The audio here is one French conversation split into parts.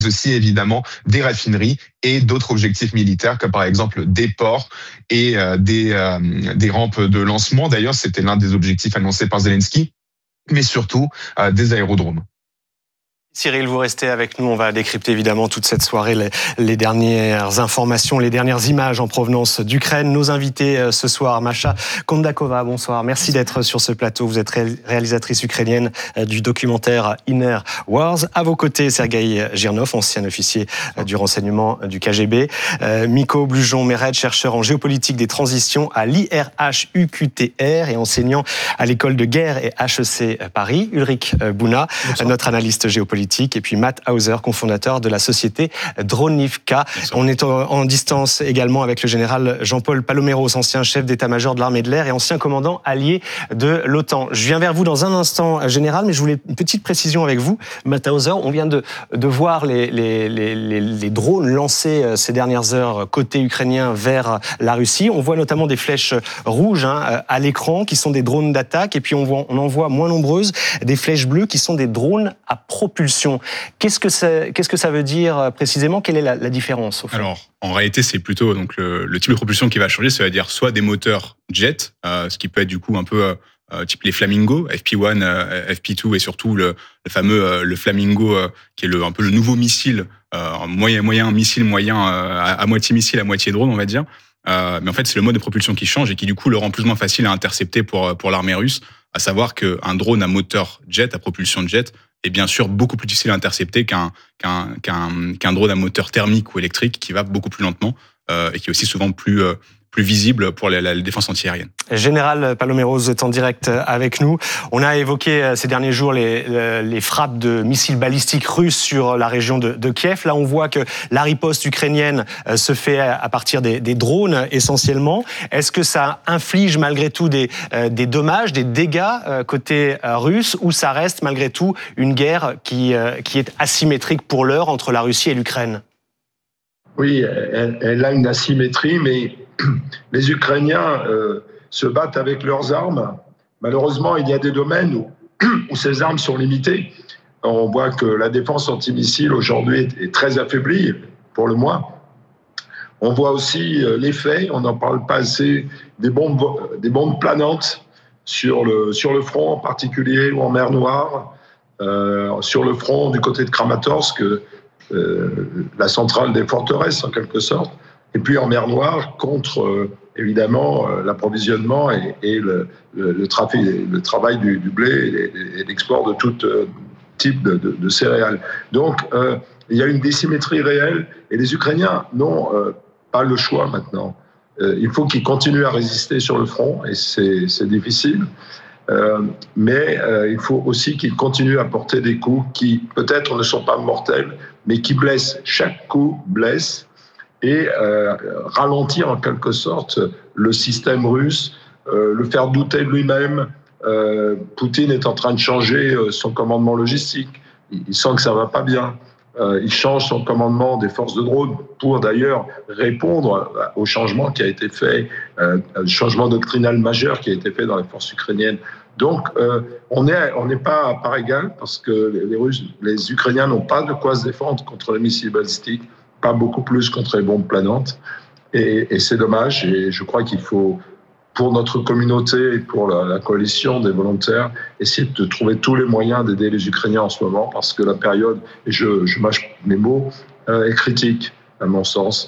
aussi évidemment des raffineries et d'autres objectifs militaires comme par exemple des ports et des rampes de lancement. D'ailleurs, c'était l'un des objectifs annoncés par Zelensky, mais surtout des aérodromes. Cyril, vous restez avec nous. On va décrypter évidemment toute cette soirée les dernières informations, les dernières images en provenance d'Ukraine. Nos invités ce soir, Masha Kondakova, bonsoir. Merci d'être sur ce plateau. Vous êtes réalisatrice ukrainienne du documentaire Inner Wars. À vos côtés, Sergueï Girnov, ancien officier du renseignement du KGB. Miko Blujon-Méred, chercheur en géopolitique des transitions à l'IRH-UQTR et enseignant à l'école de guerre et HEC Paris. Ulrich Bouna, notre analyste géopolitique. Et puis Matt Hauser, cofondateur de la société Dronivka. On est en distance également avec le général Jean-Paul Paloméros, ancien chef d'état-major de l'armée de l'air et ancien commandant allié de l'OTAN. Je viens vers vous dans un instant, général, mais je voulais une petite précision avec vous. Matt Hauser, on vient de voir les drones lancés ces dernières heures côté ukrainien vers la Russie. On voit notamment des flèches rouges à l'écran qui sont des drones d'attaque. Et puis on en voit moins nombreuses des flèches bleues qui sont des drones à propulsion. Qu'est-ce que ça veut dire précisément? Quelle est la différence au fond? Alors, en réalité, c'est plutôt donc le type de propulsion qui va changer. Ça veut dire soit des moteurs jet, ce qui peut être du coup un peu type les Flamingo, FP1, FP2 et surtout le fameux le Flamingo qui est un peu le nouveau missile, moyen missile, à moitié missile, à moitié drone, on va dire. Mais en fait, c'est le mode de propulsion qui change et qui du coup le rend plus ou moins facile à intercepter pour l'armée russe. À savoir qu'un drone à moteur jet, à propulsion jet, est bien sûr beaucoup plus difficile à intercepter qu'un drone à moteur thermique ou électrique qui va beaucoup plus lentement et qui est aussi souvent plus visible pour la défense antiaérienne. Général Paloméros est en direct avec nous. On a évoqué ces derniers jours les frappes de missiles balistiques russes sur la région de Kiev. Là, on voit que la riposte ukrainienne se fait à partir des drones essentiellement. Est-ce que ça inflige malgré tout des dommages, des dégâts côté russe, ou ça reste malgré tout une guerre qui est asymétrique pour l'heure entre la Russie et l'Ukraine? Oui, elle a une asymétrie, mais les Ukrainiens se battent avec leurs armes. Malheureusement, il y a des domaines où ces armes sont limitées. On voit que la défense antimissile aujourd'hui est très affaiblie, pour le moins. On voit aussi l'effet, on n'en parle pas assez, des bombes planantes sur le front en particulier, ou en mer Noire, sur le front du côté de Kramatorsk, la centrale des forteresses en quelque sorte, et puis en mer Noire contre évidemment l'approvisionnement et le travail du blé et l'export de tout type de céréales. Donc il y a une désymétrie réelle et les Ukrainiens n'ont pas le choix maintenant. Il faut qu'ils continuent à résister sur le front et c'est difficile. Mais il faut aussi qu'ils continuent à porter des coups qui peut-être ne sont pas mortels, mais qui blessent. Chaque coup blesse et ralentit en quelque sorte le système russe, le faire douter de lui-même. Poutine est en train de changer son commandement logistique. Il sent que ça va pas bien. Il change son commandement des forces de drone pour d'ailleurs répondre au changement qui a été fait, le changement doctrinal majeur qui a été fait dans les forces ukrainiennes. Donc, on n'est pas à part égale parce que les Ukrainiens n'ont pas de quoi se défendre contre les missiles balistiques, pas beaucoup plus contre les bombes planantes. Et c'est dommage. Et je crois qu'il faut, pour notre communauté et pour la coalition des volontaires, essayer de trouver tous les moyens d'aider les Ukrainiens en ce moment parce que la période, et je mâche mes mots, est critique, à mon sens.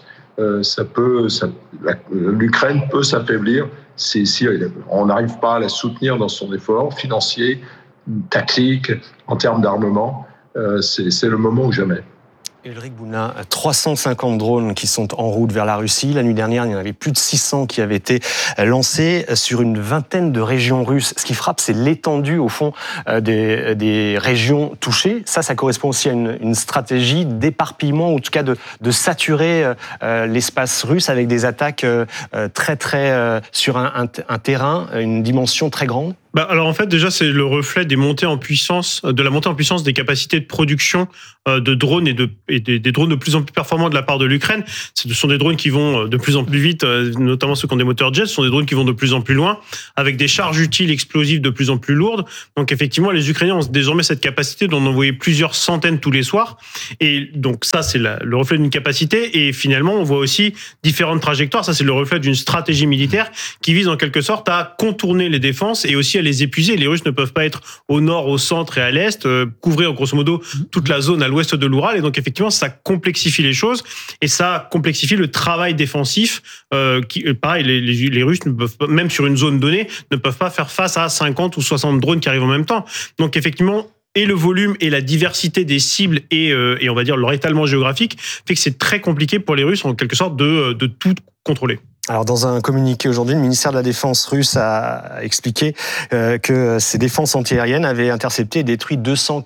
L'Ukraine peut s'affaiblir si on n'arrive pas à la soutenir dans son effort financier, tactique, en termes d'armement. C'est le moment ou jamais. Ulrich Bouna, 350 drones qui sont en route vers la Russie. La nuit dernière, il y en avait plus de 600 qui avaient été lancés sur une vingtaine de régions russes. Ce qui frappe, c'est l'étendue, au fond, des régions touchées. Ça correspond aussi à une stratégie d'éparpillement, ou en tout cas de saturer l'espace russe avec des attaques très sur un terrain, une dimension très grande. Alors en fait déjà c'est le reflet de la montée en puissance des capacités de production de drones et des drones de plus en plus performants de la part de l'Ukraine. Ce sont des drones qui vont de plus en plus vite, notamment ceux qui ont des moteurs jet. Ce sont des drones qui vont de plus en plus loin, avec des charges utiles explosives de plus en plus lourdes. Donc effectivement, les Ukrainiens ont désormais cette capacité d'en envoyer plusieurs centaines tous les soirs. Et donc ça, c'est le reflet d'une capacité. Et finalement, on voit aussi différentes trajectoires. Ça, c'est le reflet d'une stratégie militaire qui vise en quelque sorte à contourner les défenses et aussi à les épuiser. Les Russes ne peuvent pas être au nord, au centre et à l'est, couvrir grosso modo toute la zone à l'ouest de l'Oural. Et donc effectivement, ça complexifie les choses et ça complexifie le travail défensif. Pareil, les Russes ne peuvent pas, même sur une zone donnée, ne peuvent pas faire face à 50 ou 60 drones qui arrivent en même temps. Donc effectivement, et le volume et la diversité des cibles et on va dire leur étalement géographique fait que c'est très compliqué pour les Russes en quelque sorte de tout contrôler. Alors, dans un communiqué aujourd'hui, le ministère de la Défense russe a expliqué que ses défenses antiaériennes avaient intercepté et détruit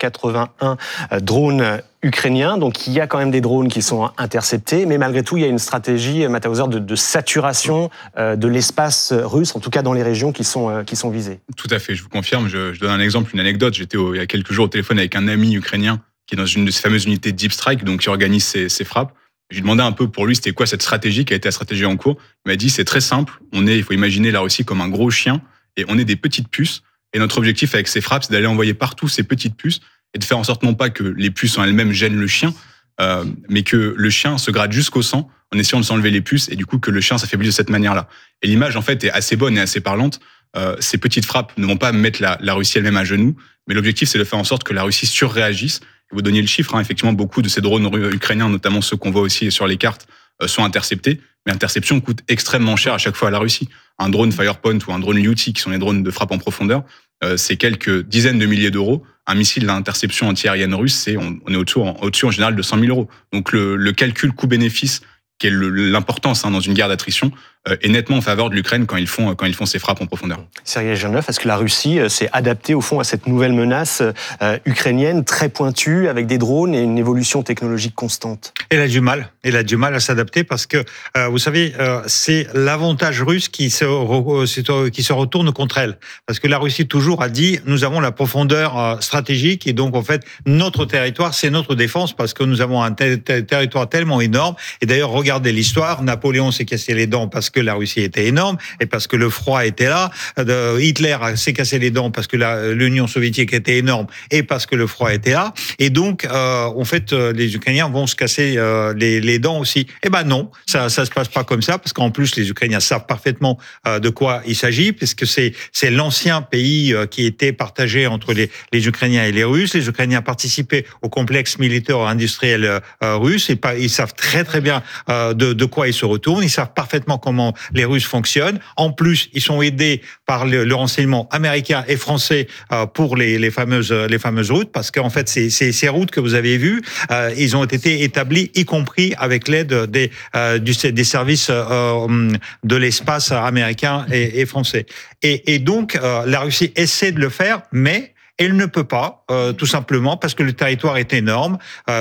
281 drones ukrainiens. Donc, il y a quand même des drones qui sont interceptés, mais malgré tout, il y a une stratégie, Matt Hauser, de saturation de l'espace russe, en tout cas dans les régions qui sont visées. Tout à fait, je vous confirme. Je donne un exemple, une anecdote. J'étais il y a quelques jours au téléphone avec un ami ukrainien qui est dans une de ces fameuses unités Deep Strike, donc qui organise ces frappes. Je lui demandais un peu pour lui c'était quoi cette stratégie, qui a été la stratégie en cours. Il m'a dit c'est très simple, il faut imaginer la Russie comme un gros chien et on est des petites puces et notre objectif avec ces frappes c'est d'aller envoyer partout ces petites puces et de faire en sorte non pas que les puces en elles-mêmes gênent le chien, mais que le chien se gratte jusqu'au sang en essayant de s'enlever les puces et du coup que le chien s'affaiblisse de cette manière-là. Et l'image en fait est assez bonne et assez parlante. Ces petites frappes ne vont pas mettre la Russie elle-même à genoux, mais l'objectif c'est de faire en sorte que la Russie surréagisse. Vous donniez le chiffre, effectivement, beaucoup de ces drones ukrainiens, notamment ceux qu'on voit aussi sur les cartes, sont interceptés. Mais l'interception coûte extrêmement cher à chaque fois à la Russie. Un drone Firepoint ou un drone Lyuti, qui sont les drones de frappe en profondeur, c'est quelques dizaines de milliers d'euros. Un missile d'interception antiaérienne russe, on est au-dessus en général de 100 000 euros. Donc le calcul coût-bénéfice, qui est l'importance dans une guerre d'attrition, est nettement en faveur de l'Ukraine quand ils font ces frappes en profondeur. Sergueï Janov, est-ce que la Russie s'est adaptée au fond à cette nouvelle menace ukrainienne très pointue avec des drones et une évolution technologique constante? Elle a du mal à s'adapter parce que vous savez c'est l'avantage russe qui se retourne contre elle, parce que la Russie toujours a dit nous avons la profondeur stratégique et donc en fait notre territoire c'est notre défense parce que nous avons un territoire tellement énorme. Et d'ailleurs regardez l'histoire, Napoléon s'est cassé les dents parce que la Russie était énorme et parce que le froid était là. Hitler s'est cassé les dents parce que l'Union soviétique était énorme et parce que le froid était là. Et donc, en fait, les Ukrainiens vont se casser les dents aussi. Eh ben non, ça se passe pas comme ça parce qu'en plus, les Ukrainiens savent parfaitement de quoi il s'agit, puisque c'est l'ancien pays qui était partagé entre les Ukrainiens et les Russes. Les Ukrainiens participaient au complexe militaire industriel russe et ils savent très très bien de quoi ils se retournent. Ils savent parfaitement comment les Russes fonctionnent. En plus, ils sont aidés par le renseignement américain et français pour les fameuses routes, parce qu'en fait, ces routes que vous avez vues, ils ont été établis, y compris avec l'aide des services de l'espace américain et français. Et donc, la Russie essaie de le faire, mais elle ne peut pas, tout simplement parce que le territoire est énorme,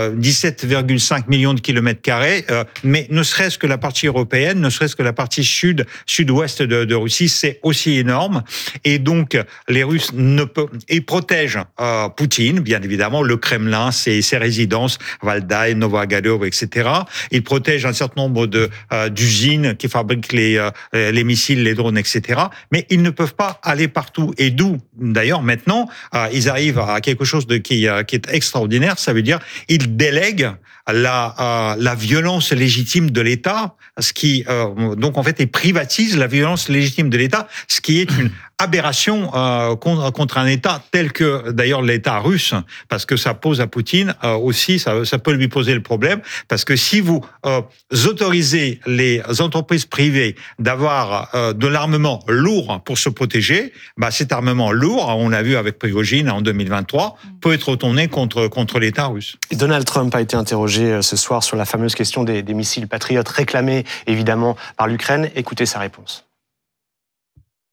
17,5 millions de kilomètres carrés, mais ne serait-ce que la partie européenne, ne serait-ce que la partie sud-ouest de Russie, c'est aussi énorme. Et donc, les Russes ils protègent Poutine, bien évidemment, le Kremlin, ses résidences, Valdai, Novoagadov, etc. Ils protègent un certain nombre d'usines qui fabriquent les missiles, les drones, etc. Mais ils ne peuvent pas aller partout. Et d'où, d'ailleurs, maintenant, ils arrivent à quelque chose qui est extraordinaire. Ça veut dire ils délèguent la violence légitime de l'État, ce qui donc en fait ils privatisent la violence légitime de l'État, ce qui est une aberration contre un État tel que d'ailleurs l'État russe, parce que ça pose à Poutine aussi, ça peut lui poser le problème, parce que si vous autorisez les entreprises privées d'avoir de l'armement lourd pour se protéger, cet armement lourd, on l'a vu avec Prigojine en 2023, peut être retourné contre l'État russe. Et Donald Trump a été interrogé ce soir sur la fameuse question des missiles patriotes réclamés évidemment par l'Ukraine. Écoutez sa réponse.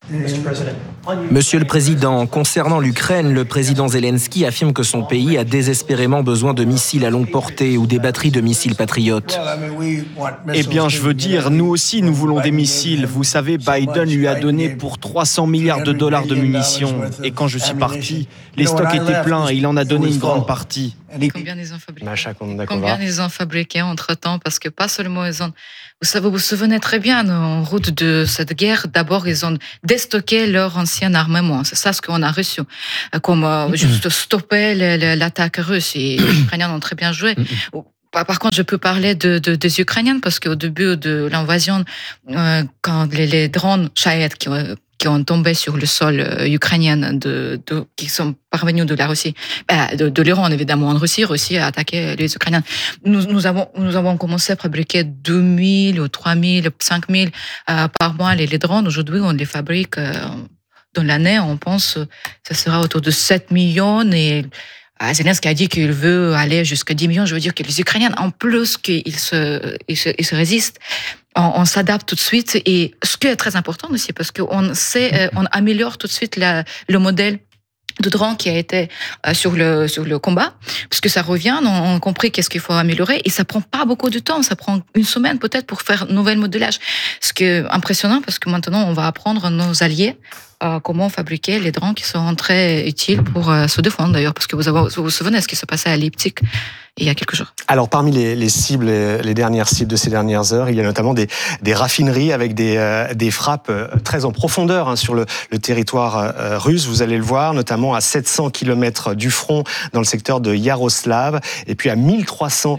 Monsieur le Président, concernant l'Ukraine, le président Zelensky affirme que son pays a désespérément besoin de missiles à longue portée ou des batteries de missiles patriotes. Eh bien, je veux dire, nous aussi, nous voulons des missiles. Vous savez, Biden lui a donné pour 300 milliards de dollars de munitions. Et quand je suis parti, les stocks étaient pleins et il en a donné une grande partie. Combien ils ont fabriqué? Macha Kondakova. Combien ils ont fabriqué entre-temps? Parce que pas seulement ils ont... Vous vous souvenez très bien, en route de cette guerre, d'abord ils ont déstocké leur ancien armement. C'est ça ce qu'on a reçu. Comme juste stopper l'attaque russe. Et les Ukrainiens ont très bien joué. Par contre, je peux parler des Ukrainiens parce qu'au début de l'invasion, quand les drones Shahed qui ont tombé sur le sol ukrainien, qui sont parvenus de la Russie, de l'Iran évidemment en Russie, Russie a attaqué les Ukrainiens. Nous avons commencé à fabriquer 2000 ou 3000, 5000 par mois les drones. Aujourd'hui, on les fabrique dans l'année, on pense que ça sera autour de 7 millions et Zelensky a dit qu'il veut aller jusqu'à 10 millions. Je veux dire que les Ukrainiens, en plus qu'ils se résistent, on s'adapte tout de suite. Et ce qui est très important aussi, parce qu'on améliore tout de suite le modèle de drone qui a été sur le combat, puisque ça revient, on a compris qu'est-ce qu'il faut améliorer, et ça prend pas beaucoup de temps, ça prend une semaine peut-être pour faire un nouvel modélage. Ce qui est impressionnant, parce que maintenant on va apprendre à nos alliés comment fabriquer les drones qui sont très utiles pour se défendre d'ailleurs, parce que vous vous souvenez ce qui se passait à Leipzig il y a quelques jours. Alors parmi les cibles, les dernières cibles de ces dernières heures, il y a notamment des raffineries avec des frappes très en profondeur sur le territoire russe. Vous allez le voir, notamment à 700 km du front dans le secteur de Yaroslav, et puis à 1300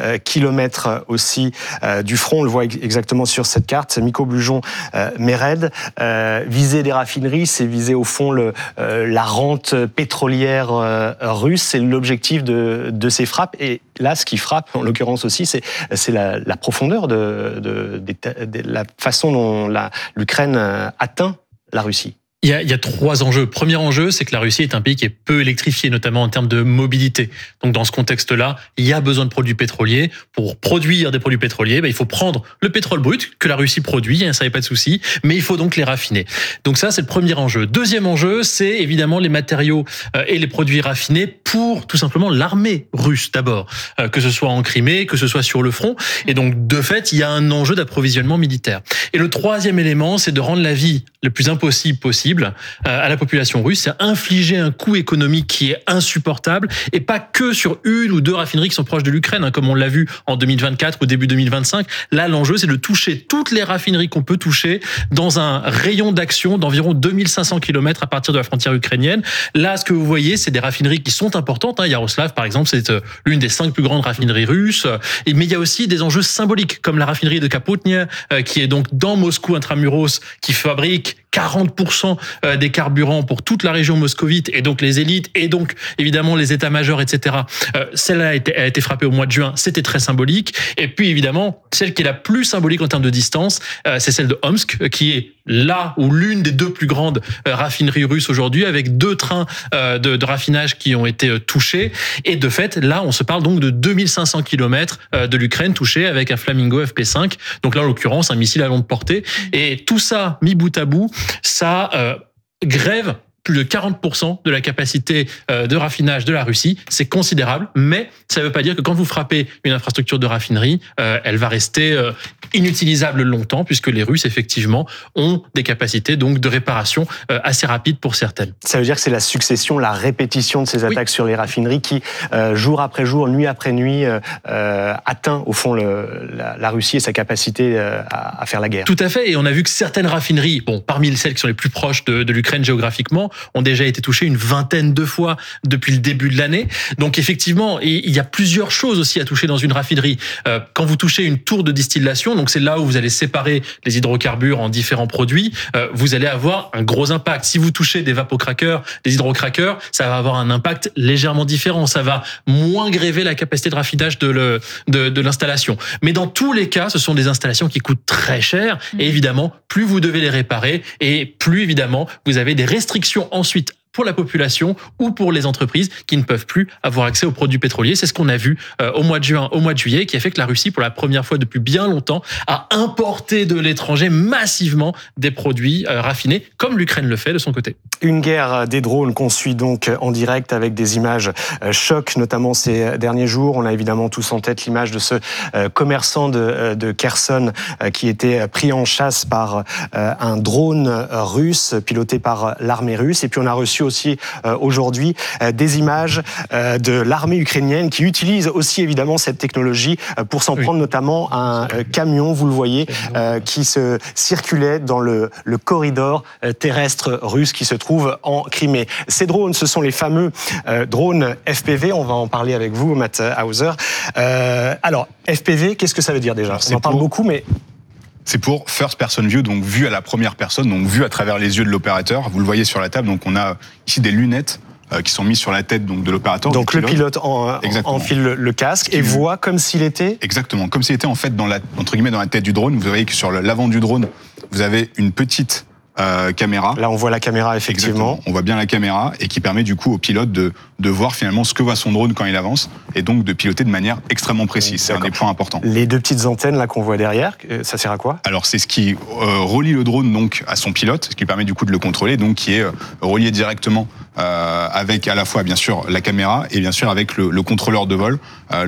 km aussi du front. On le voit exactement sur cette carte. Miko Blujon, Mered, viser des raffineries, c'est viser au fond la rente pétrolière russe. C'est l'objectif de ces frappes. Et là, ce qui frappe, en l'occurrence aussi, c'est la profondeur de la façon dont l'Ukraine atteint la Russie. Il y a trois enjeux. Premier enjeu, c'est que la Russie est un pays qui est peu électrifié, notamment en termes de mobilité. Donc dans ce contexte-là, il y a besoin de produits pétroliers. Pour produire des produits pétroliers, il faut prendre le pétrole brut que la Russie produit, ça n'y a pas de souci, mais il faut donc les raffiner. Donc ça, c'est le premier enjeu. Deuxième enjeu, c'est évidemment les matériaux et les produits raffinés pour tout simplement l'armée russe d'abord, que ce soit en Crimée, que ce soit sur le front. Et donc de fait, il y a un enjeu d'approvisionnement militaire. Et le troisième élément, c'est de rendre la vie le plus impossible possible à la population russe, c'est infliger un coût économique qui est insupportable, et pas que sur une ou deux raffineries qui sont proches de l'Ukraine, comme on l'a vu en 2024 ou début 2025. Là, l'enjeu, c'est de toucher toutes les raffineries qu'on peut toucher dans un rayon d'action d'environ 2500 km à partir de la frontière ukrainienne. Là, ce que vous voyez, c'est des raffineries qui sont importantes. Yaroslav, par exemple, c'est l'une des 5 plus grandes raffineries russes. Mais il y a aussi des enjeux symboliques, comme la raffinerie de Kapotnia, qui est donc dans Moscou intramuros, qui fabrique 40% des carburants pour toute la région moscovite, et donc les élites, et donc évidemment les états-majors, etc. Celle-là a été frappée au mois de juin, c'était très symbolique. Et puis évidemment, celle qui est la plus symbolique en termes de distance, c'est celle de Omsk, qui est là où l'une des deux plus grandes raffineries russes aujourd'hui, avec 2 trains de raffinage qui ont été touchés. Et de fait, là, on se parle donc de 2500 km de l'Ukraine touchée avec un Flamingo FP5. Donc là, en l'occurrence, un missile à longue portée. Et tout ça, mis bout à bout, ça grève plus de 40% de la capacité de raffinage de la Russie. C'est considérable, mais ça ne veut pas dire que quand vous frappez une infrastructure de raffinerie, elle va rester inutilisable longtemps, puisque les Russes, effectivement, ont des capacités donc de réparation assez rapides pour certaines. Ça veut dire que c'est la succession, la répétition de ces attaques sur les raffineries qui, jour après jour, nuit après nuit, atteint au fond la Russie et sa capacité à faire la guerre. Tout à fait, et on a vu que certaines raffineries, parmi celles qui sont les plus proches de l'Ukraine géographiquement, ont déjà été touchées une vingtaine de fois depuis le début de l'année. Donc effectivement, il y a plusieurs choses aussi à toucher dans une raffinerie. Quand vous touchez une tour de distillation, donc c'est là où vous allez séparer les hydrocarbures en différents produits, vous allez avoir un gros impact. Si vous touchez des vapocraqueurs, des hydrocraqueurs, ça va avoir un impact légèrement différent. Ça va moins gréver la capacité de raffinage de l'installation. Mais dans tous les cas, ce sont des installations qui coûtent très cher. Et évidemment, plus vous devez les réparer, et plus évidemment, vous avez des restrictions ensuite pour la population ou pour les entreprises qui ne peuvent plus avoir accès aux produits pétroliers. C'est ce qu'on a vu au mois de juin, au mois de juillet, qui a fait que la Russie, pour la première fois depuis bien longtemps, a importé de l'étranger massivement des produits raffinés, comme l'Ukraine le fait de son côté. Une guerre des drones qu'on suit donc en direct avec des images chocs, notamment ces derniers jours. On a évidemment tous en tête l'image de ce commerçant de Kherson qui était pris en chasse par un drone russe piloté par l'armée russe. Et puis on a reçu aussi aujourd'hui des images de l'armée ukrainienne qui utilise aussi évidemment cette technologie pour s'en prendre notamment à un camion, vous le voyez, qui se circulait dans le corridor terrestre russe qui se trouve en Crimée. Ces drones, ce sont les fameux drones FPV. On va en parler avec vous, Matt Hauser. Alors, FPV, qu'est-ce que ça veut dire déjà ? On en parle beaucoup, mais... C'est pour First Person View, donc vue à la première personne, donc vue à travers les yeux de l'opérateur. Vous le voyez sur la table, donc on a ici des lunettes qui sont mises sur la tête donc de l'opérateur. Donc le pilote enfile le casque et voit comme s'il était... Exactement, comme s'il était en fait dans la tête du drone. Vous voyez que sur l'avant du drone, vous avez une petite caméra. Là, on voit la caméra, effectivement. Exactement. On voit bien la caméra et qui permet du coup au pilote de voir finalement ce que voit son drone quand il avance et donc de piloter de manière extrêmement précise. C'est un des points importants. Les deux petites antennes là qu'on voit derrière, ça sert à quoi ? Alors, c'est ce qui relie le drone donc à son pilote, ce qui permet du coup de le contrôler, donc qui est relié directement avec à la fois bien sûr la caméra et bien sûr avec le contrôleur de vol,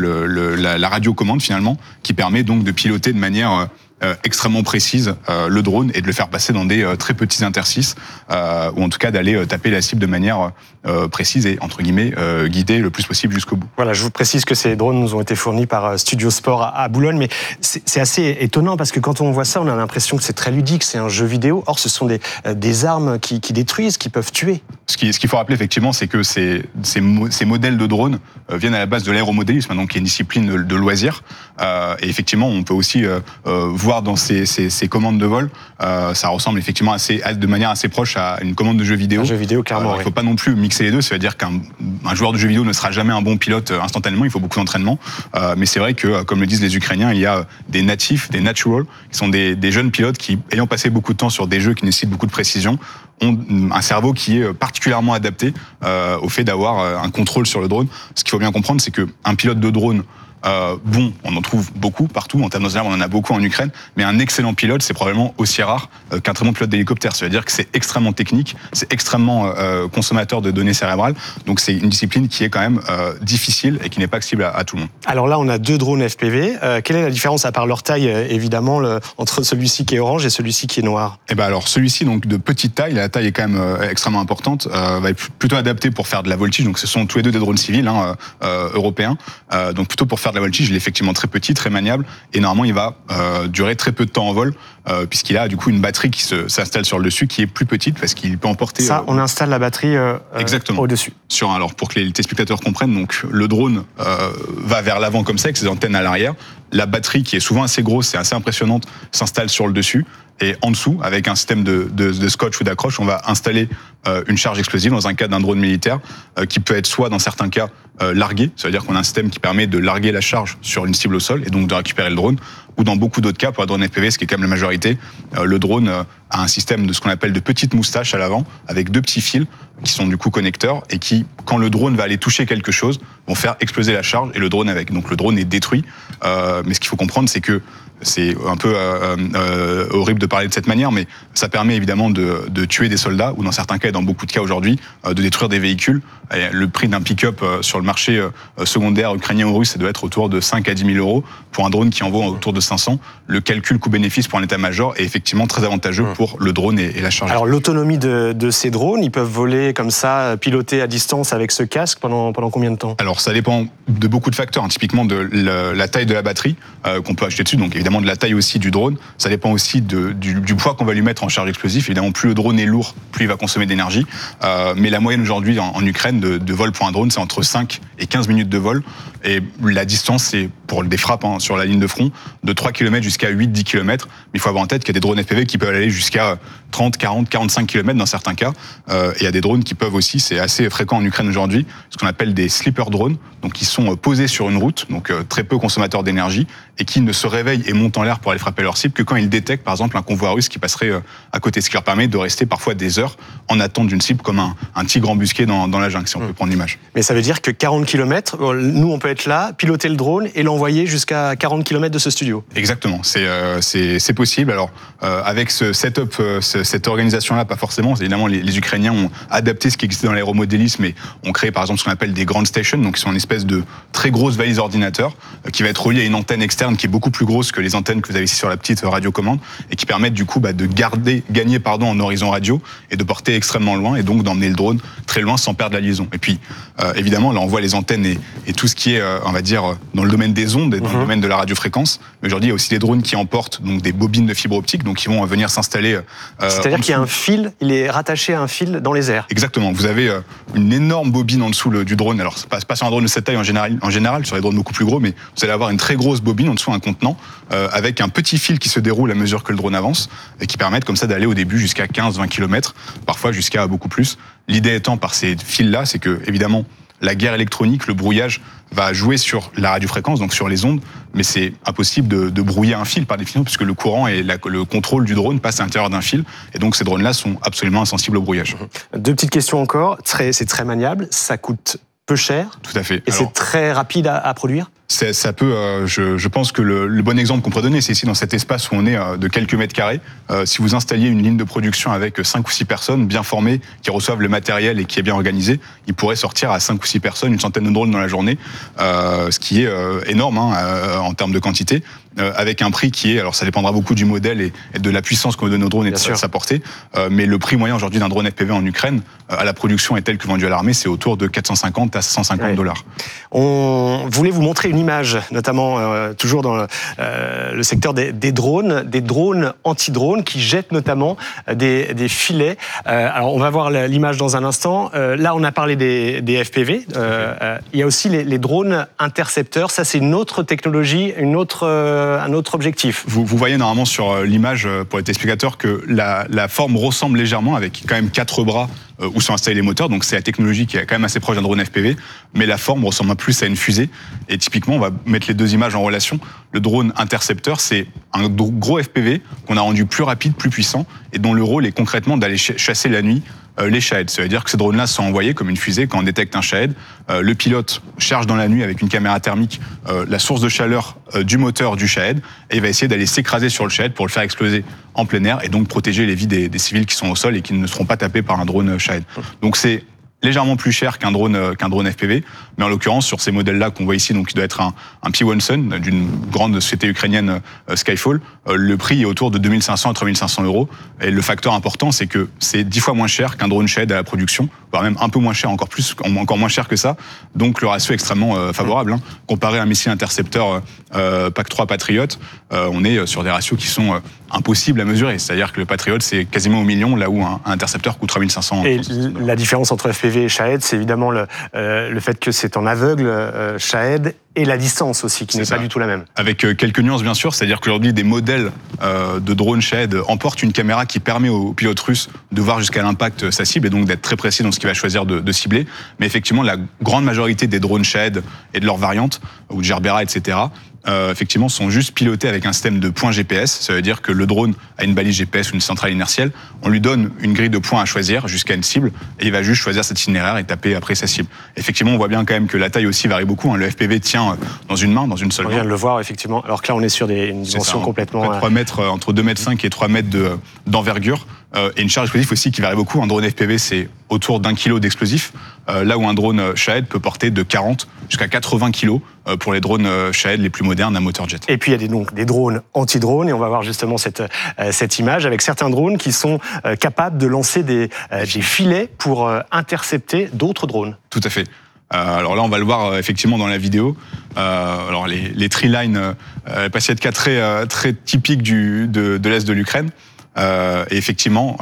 la radiocommande finalement, qui permet donc de piloter de manière extrêmement précise le drone et de le faire passer dans des très petits interstices ou en tout cas d'aller taper la cible de manière précise et entre guillemets guidée le plus possible jusqu'au bout. Voilà, je vous précise que ces drones nous ont été fournis par Studio Sport à Boulogne, mais c'est assez étonnant parce que quand on voit ça, on a l'impression que c'est très ludique, c'est un jeu vidéo. Or, ce sont des armes qui détruisent, qui peuvent tuer. Ce qu'il faut rappeler effectivement, c'est que ces modèles de drones viennent à la base de l'aéromodélisme, donc qui est une discipline de loisirs. Et effectivement, on peut aussi voir dans ces commandes de vol, ça ressemble effectivement de manière assez proche à une commande de jeu vidéo. Un jeu vidéo, clairement. Il ne faut pas non plus mixer les deux. Ça veut dire qu'un joueur de jeu vidéo ne sera jamais un bon pilote instantanément. Il faut beaucoup d'entraînement. Mais c'est vrai que, comme le disent les Ukrainiens, il y a des natifs, des natural, qui sont des jeunes pilotes qui, ayant passé beaucoup de temps sur des jeux qui nécessitent beaucoup de précision, ont un cerveau qui est particulièrement adapté au fait d'avoir un contrôle sur le drone. Ce qu'il faut bien comprendre, c'est qu'un pilote de drone on en trouve beaucoup partout. En termes de on en a beaucoup en Ukraine. Mais un excellent pilote, c'est probablement aussi rare qu'un très bon pilote d'hélicoptère. Ça veut dire que c'est extrêmement technique, c'est extrêmement consommateur de données cérébrales. Donc c'est une discipline qui est quand même difficile et qui n'est pas accessible à tout le monde. Alors là, on a deux drones FPV. Quelle est la différence, à part leur taille, évidemment, entre celui-ci qui est orange et celui-ci qui est noir ? Eh ben alors celui-ci donc de petite taille, la taille est quand même extrêmement importante, va être plutôt adapté pour faire de la voltige. Donc ce sont tous les deux des drones civils européens. Donc plutôt pour faire de la voltige, il est effectivement très petit, très maniable, et normalement il va durer très peu de temps en vol, puisqu'il a du coup une batterie qui s'installe sur le dessus, qui est plus petite, parce qu'il peut emporter... Ça, on installe la batterie au-dessus. Alors pour que les téléspectateurs comprennent, donc le drone va vers l'avant comme ça, avec ses antennes à l'arrière. La batterie, qui est souvent assez grosse, c'est assez impressionnante, s'installe sur le dessus. Et en dessous, avec un système de scotch ou d'accroche, on va installer une charge explosive dans un cas d'un drone militaire qui peut être soit dans certains cas largué, ça veut dire qu'on a un système qui permet de larguer la charge sur une cible au sol et donc de récupérer le drone, ou dans beaucoup d'autres cas, pour un drone FPV, ce qui est quand même la majorité, le drone a un système de ce qu'on appelle de petites moustaches à l'avant, avec deux petits fils qui sont du coup connecteurs et qui, quand le drone va aller toucher quelque chose, vont faire exploser la charge et le drone avec. Donc le drone est détruit, mais ce qu'il faut comprendre, c'est que c'est un peu horrible de parler de cette manière, mais ça permet évidemment de tuer des soldats, ou dans certains cas, et dans beaucoup de cas aujourd'hui, de détruire des véhicules. Et le prix d'un pick-up sur le marché secondaire ukrainien ou russe, ça doit être autour de 5 à 10 000 euros. Pour un drone qui en vaut autour de 500, le calcul coût-bénéfice pour un état-major est effectivement très avantageux pour le drone et la charge. Alors l'autonomie de ces drones, ils peuvent voler comme ça, piloter à distance avec ce casque pendant combien de temps ? Alors ça dépend de beaucoup de facteurs, typiquement de la taille de la batterie qu'on peut acheter dessus, donc évidemment de la taille aussi du drone. Ça dépend aussi du poids qu'on va lui mettre en charge explosive. Évidemment, plus le drone est lourd, plus il va consommer d'énergie. Mais la moyenne aujourd'hui en Ukraine de vol pour un drone, c'est entre 5 et 15 minutes de vol. Et la distance, c'est pour des frappes sur la ligne de front, de 3 km jusqu'à 8-10 km. Mais il faut avoir en tête qu'il y a des drones FPV qui peuvent aller jusqu'à 30, 40, 45 km dans certains cas. Et il y a des drones qui peuvent aussi, c'est assez fréquent en Ukraine aujourd'hui, ce qu'on appelle des sleeper drones, donc qui sont posés sur une route, donc très peu consommateurs d'énergie, et qui ne se réveillent et et montent en l'air pour aller frapper leur cible que quand ils détectent, par exemple, un convoi russe qui passerait à côté, ce qui leur permet de rester parfois des heures en attente d'une cible comme un tigre embusqué dans la jungle, si on peut prendre l'image. Mais ça veut dire que 40 km, nous on peut être là, piloter le drone et l'envoyer jusqu'à 40 km de ce studio. Exactement, c'est possible. Alors avec ce setup, cette organisation-là, pas forcément. Évidemment, les Ukrainiens ont adapté ce qui existait dans l'aéromodélisme et ont créé par exemple ce qu'on appelle des ground stations, donc qui sont une espèce de très grosse valise ordinateur qui va être reliée à une antenne externe qui est beaucoup plus grosse que les antennes que vous avez ici sur la petite radiocommande et qui permettent du coup de gagner en horizon radio et de porter extrêmement loin et donc d'emmener le drone très loin sans perdre la liaison. Et puis évidemment là on voit les antennes et tout ce qui est on va dire dans le domaine des ondes et dans le domaine de la radiofréquence. Mais aujourd'hui il y a aussi des drones qui emportent donc des bobines de fibre optique donc qui vont venir s'installer. C'est-à-dire qu'il y a un fil, il est rattaché à un fil dans les airs. Exactement. Vous avez une énorme bobine en dessous du drone. Alors c'est pas sur un drone de cette taille en général, sur les drones beaucoup plus gros, mais vous allez avoir une très grosse bobine en dessous un contenant avec un petit fil qui se déroule à mesure que le drone avance et qui permettent comme ça d'aller au début jusqu'à 15-20 km, parfois jusqu'à beaucoup plus. L'idée étant par ces fils-là, c'est que évidemment la guerre électronique, le brouillage va jouer sur la radiofréquence, donc sur les ondes, mais c'est impossible de brouiller un fil par définition, puisque le courant et le contrôle du drone passent à l'intérieur d'un fil, et donc ces drones-là sont absolument insensibles au brouillage. Deux petites questions encore, c'est très maniable, ça coûte peu cher. Tout à fait. Et c'est très rapide à produire. Ça peut, je pense que le bon exemple qu'on pourrait donner, c'est ici dans cet espace où on est de quelques mètres carrés. Si vous installiez une ligne de production avec 5 ou 6 personnes bien formées, qui reçoivent le matériel et qui est bien organisé, il pourrait sortir à 5 ou 6 personnes une centaine de drones dans la journée, ce qui est énorme en termes de quantité. Avec un prix qui est, alors ça dépendra beaucoup du modèle et de la puissance qu'on donne nos drones et de sa portée, mais le prix moyen aujourd'hui d'un drone FPV en Ukraine, à la production est tel que vendu à l'armée, c'est autour de 450 à 150 $. On voulait vous montrer une image, notamment toujours dans le secteur des drones anti-drones qui jettent notamment des filets. Alors on va voir l'image dans un instant. Là on a parlé des FPV. Il y a aussi les drones intercepteurs. Ça c'est une autre technologie, un autre objectif. Vous voyez normalement sur l'image, pour les téléspectateurs, que la forme ressemble légèrement, avec quand même 4 bras où sont installés les moteurs, donc c'est la technologie qui est quand même assez proche d'un drone FPV, mais la forme ressemble plus à une fusée. Et typiquement, on va mettre les deux images en relation. Le drone intercepteur, c'est un gros FPV qu'on a rendu plus rapide, plus puissant, et dont le rôle est concrètement d'aller chasser la nuit les Shahed. Ça veut dire que ces drones-là sont envoyés comme une fusée quand on détecte un Shahed. Le pilote cherche dans la nuit avec une caméra thermique la source de chaleur du moteur du Shahed et il va essayer d'aller s'écraser sur le Shahed pour le faire exploser en plein air et donc protéger les vies des civils qui sont au sol et qui ne seront pas tapés par un drone Shahed. Donc c'est légèrement plus cher qu'un drone FPV, mais en l'occurrence sur ces modèles-là qu'on voit ici, donc qui doit être un P1 Sun d'une grande société ukrainienne Skyfall, le prix est autour de 2500 à 3500 €. Et le facteur important, c'est que c'est 10 fois moins cher qu'un drone Shahed à la production, voire même un peu moins cher, encore moins cher que ça. Donc le ratio est extrêmement favorable. Comparé à un missile intercepteur PAC-3 Patriot, on est sur des ratios qui sont impossibles à mesurer. C'est-à-dire que le Patriot, c'est quasiment au million, là où un intercepteur coûte 3500 €. Et la différence entre FPV et Shahed, c'est évidemment le fait que c'est en aveugle, Shahed, et la distance aussi, qui n'est pas du tout la même. Avec quelques nuances, bien sûr. C'est-à-dire qu'aujourd'hui, des modèles de drones Shahed emportent une caméra qui permet aux pilotes russes de voir jusqu'à l'impact sa cible et donc d'être très précis dans ce qu'il va choisir de cibler. Mais effectivement, la grande majorité des drones Shahed et de leurs variantes, ou de Gerbera, etc., effectivement, sont juste pilotés avec un système de points GPS. Ça veut dire que le drone a une balise GPS ou une centrale inertielle. On lui donne une grille de points à choisir jusqu'à une cible et il va juste choisir cet itinéraire et taper après sa cible. Effectivement, on voit bien quand même que la taille aussi varie beaucoup. Le FPV tient dans une main, dans une seule main. On vient de le voir, effectivement. Alors que là, on est sur une dimension complètement... 3 mètres, entre 2,5 m et 3 mètres d'envergure. Et une charge explosive aussi qui varie beaucoup. Un drone FPV, c'est autour d'1 kg d'explosifs, là où un drone Shahed peut porter de 40 jusqu'à 80 kg pour les drones Shahed les plus modernes à moteur jet. Et puis il y a donc des drones anti-drones, et on va voir justement cette image avec certains drones qui sont capables de lancer des filets pour intercepter d'autres drones. Tout à fait. Alors là, on va le voir effectivement dans la vidéo. Alors les tree lines, Passiatka très typique de l'est de l'Ukraine. Et effectivement, alors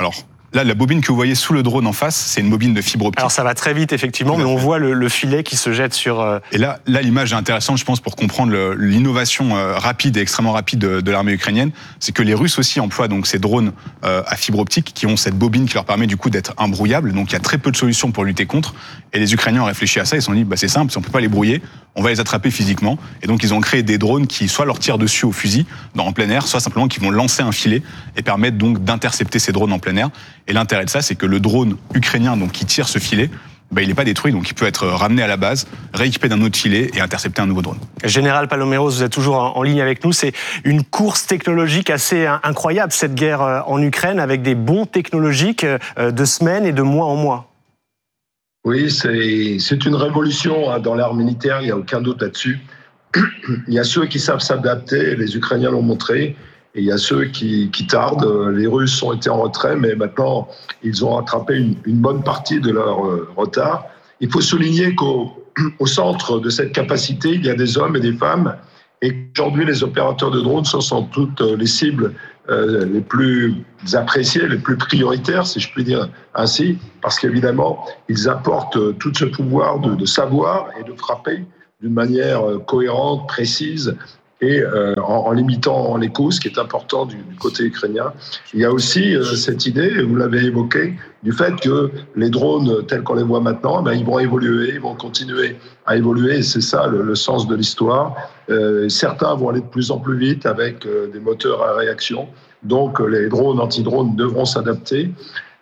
Là, la bobine que vous voyez sous le drone en face, c'est une bobine de fibre optique. Alors ça va très vite, effectivement, mais on voit le filet qui se jette sur... Et là, l'image est intéressante, je pense, pour comprendre l'innovation rapide et extrêmement rapide de l'armée ukrainienne. C'est que les Russes aussi emploient donc ces drones à fibre optique qui ont cette bobine qui leur permet du coup d'être imbrouillables. Donc il y a très peu de solutions pour lutter contre. Et les Ukrainiens ont réfléchi à ça, ils se sont dit, c'est simple, si on peut pas les brouiller, on va les attraper physiquement. Et donc ils ont créé des drones qui soit leur tirent dessus au fusil, en plein air, soit simplement qui vont lancer un filet et permettre donc d'intercepter ces drones en plein air. Et l'intérêt de ça, c'est que le drone ukrainien donc qui tire ce filet, il n'est pas détruit, donc il peut être ramené à la base, rééquipé d'un autre filet et intercepter un nouveau drone. Général Paloméros, vous êtes toujours en ligne avec nous. C'est une course technologique assez incroyable, cette guerre en Ukraine, avec des bons technologiques de semaines et de mois en mois. Oui, c'est une révolution dans l'art militaire, il n'y a aucun doute là-dessus. Il y a ceux qui savent s'adapter, les Ukrainiens l'ont montré, et il y a ceux qui tardent. Les Russes ont été en retrait, mais maintenant, ils ont rattrapé une bonne partie de leur retard. Il faut souligner qu'au centre de cette capacité, il y a des hommes et des femmes, et qu'aujourd'hui, les opérateurs de drones sont sans doute les cibles les plus appréciées, les plus prioritaires, si je puis dire ainsi, parce qu'évidemment, ils apportent tout ce pouvoir de savoir et de frapper d'une manière cohérente, précise, et en limitant les coûts, ce qui est important du côté ukrainien. Il y a aussi cette idée, vous l'avez évoqué, du fait que les drones tels qu'on les voit maintenant, ils vont évoluer, ils vont continuer à évoluer, et c'est ça le sens de l'histoire. Certains vont aller de plus en plus vite avec des moteurs à réaction, donc les drones anti-drones devront s'adapter.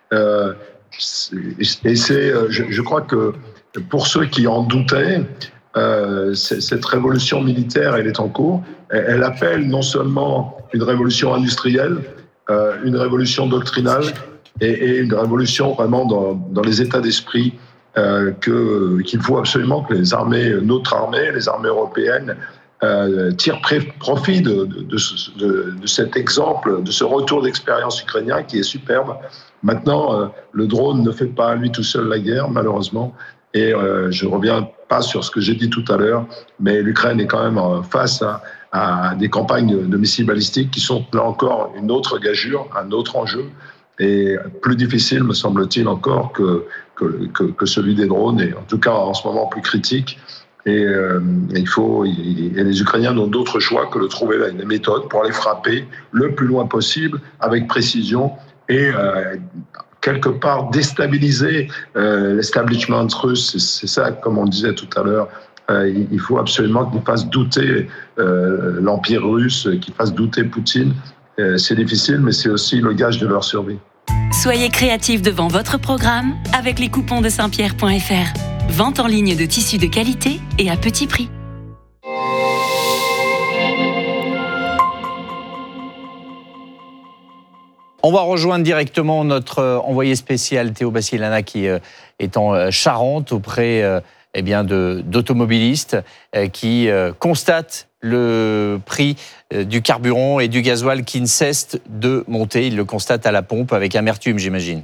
Et je crois que pour ceux qui en doutaient, cette révolution militaire, elle est en cours. Elle appelle non seulement une révolution industrielle, une révolution doctrinale et une révolution vraiment dans les états d'esprit qu'il faut absolument que notre armée, les armées européennes, tirent profit de cet exemple, de ce retour d'expérience ukrainien qui est superbe. Maintenant, le drone ne fait pas à lui tout seul la guerre, malheureusement. Et je ne reviens pas sur ce que j'ai dit tout à l'heure, mais l'Ukraine est quand même face à des campagnes de missiles balistiques qui sont là encore une autre gageure, un autre enjeu, et plus difficile, me semble-t-il, encore que celui des drones, et en tout cas en ce moment plus critique. Et les Ukrainiens n'ont d'autre choix que de trouver des méthodes pour les frapper le plus loin possible, avec précision, et quelque part déstabiliser l'establishment russe. C'est ça, comme on le disait tout à l'heure, il faut absolument qu'ils fassent douter l'Empire russe, qu'ils fassent douter Poutine. C'est difficile, mais c'est aussi le gage de leur survie. Soyez créatifs devant votre programme avec les coupons de Saint-Pierre.fr. Vente en ligne de tissus de qualité et à petit prix. On va rejoindre directement notre envoyé spécial Théo Bassilana qui est en Charente auprès d'automobilistes qui constatent le prix du carburant et du gasoil qui ne cesse de monter. Ils le constatent à la pompe avec amertume, j'imagine.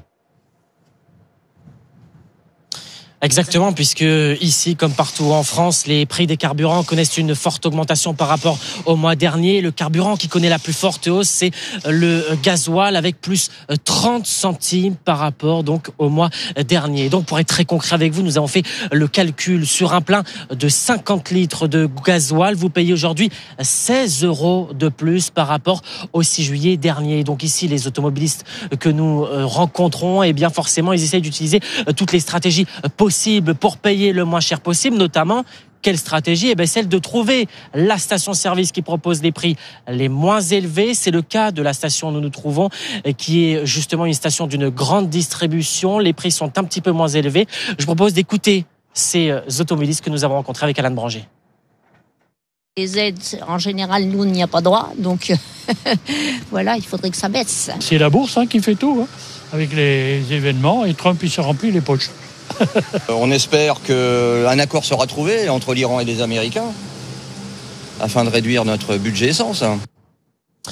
Exactement, puisque ici, comme partout en France, les prix des carburants connaissent une forte augmentation par rapport au mois dernier. Le carburant qui connaît la plus forte hausse, c'est le gasoil avec plus 30 centimes par rapport donc au mois dernier. Donc, pour être très concret avec vous, nous avons fait le calcul sur un plein de 50 litres de gasoil. Vous payez aujourd'hui 16 € de plus par rapport au 6 juillet dernier. Donc ici, les automobilistes que nous rencontrons, forcément, ils essayent d'utiliser toutes les stratégies possible pour payer le moins cher possible, notamment quelle stratégie ? Celle de trouver la station-service qui propose les prix les moins élevés. C'est le cas de la station où nous nous trouvons, qui est justement une station d'une grande distribution. Les prix sont un petit peu moins élevés. Je vous propose d'écouter ces automobilistes que nous avons rencontrés avec Alain Branger. Les aides, en général, nous, on n'y a pas droit. Donc, voilà, il faudrait que ça baisse. C'est la bourse qui fait tout, avec les événements. Et Trump, il se remplit les poches. On espère qu'un accord sera trouvé entre l'Iran et les Américains afin de réduire notre budget essence.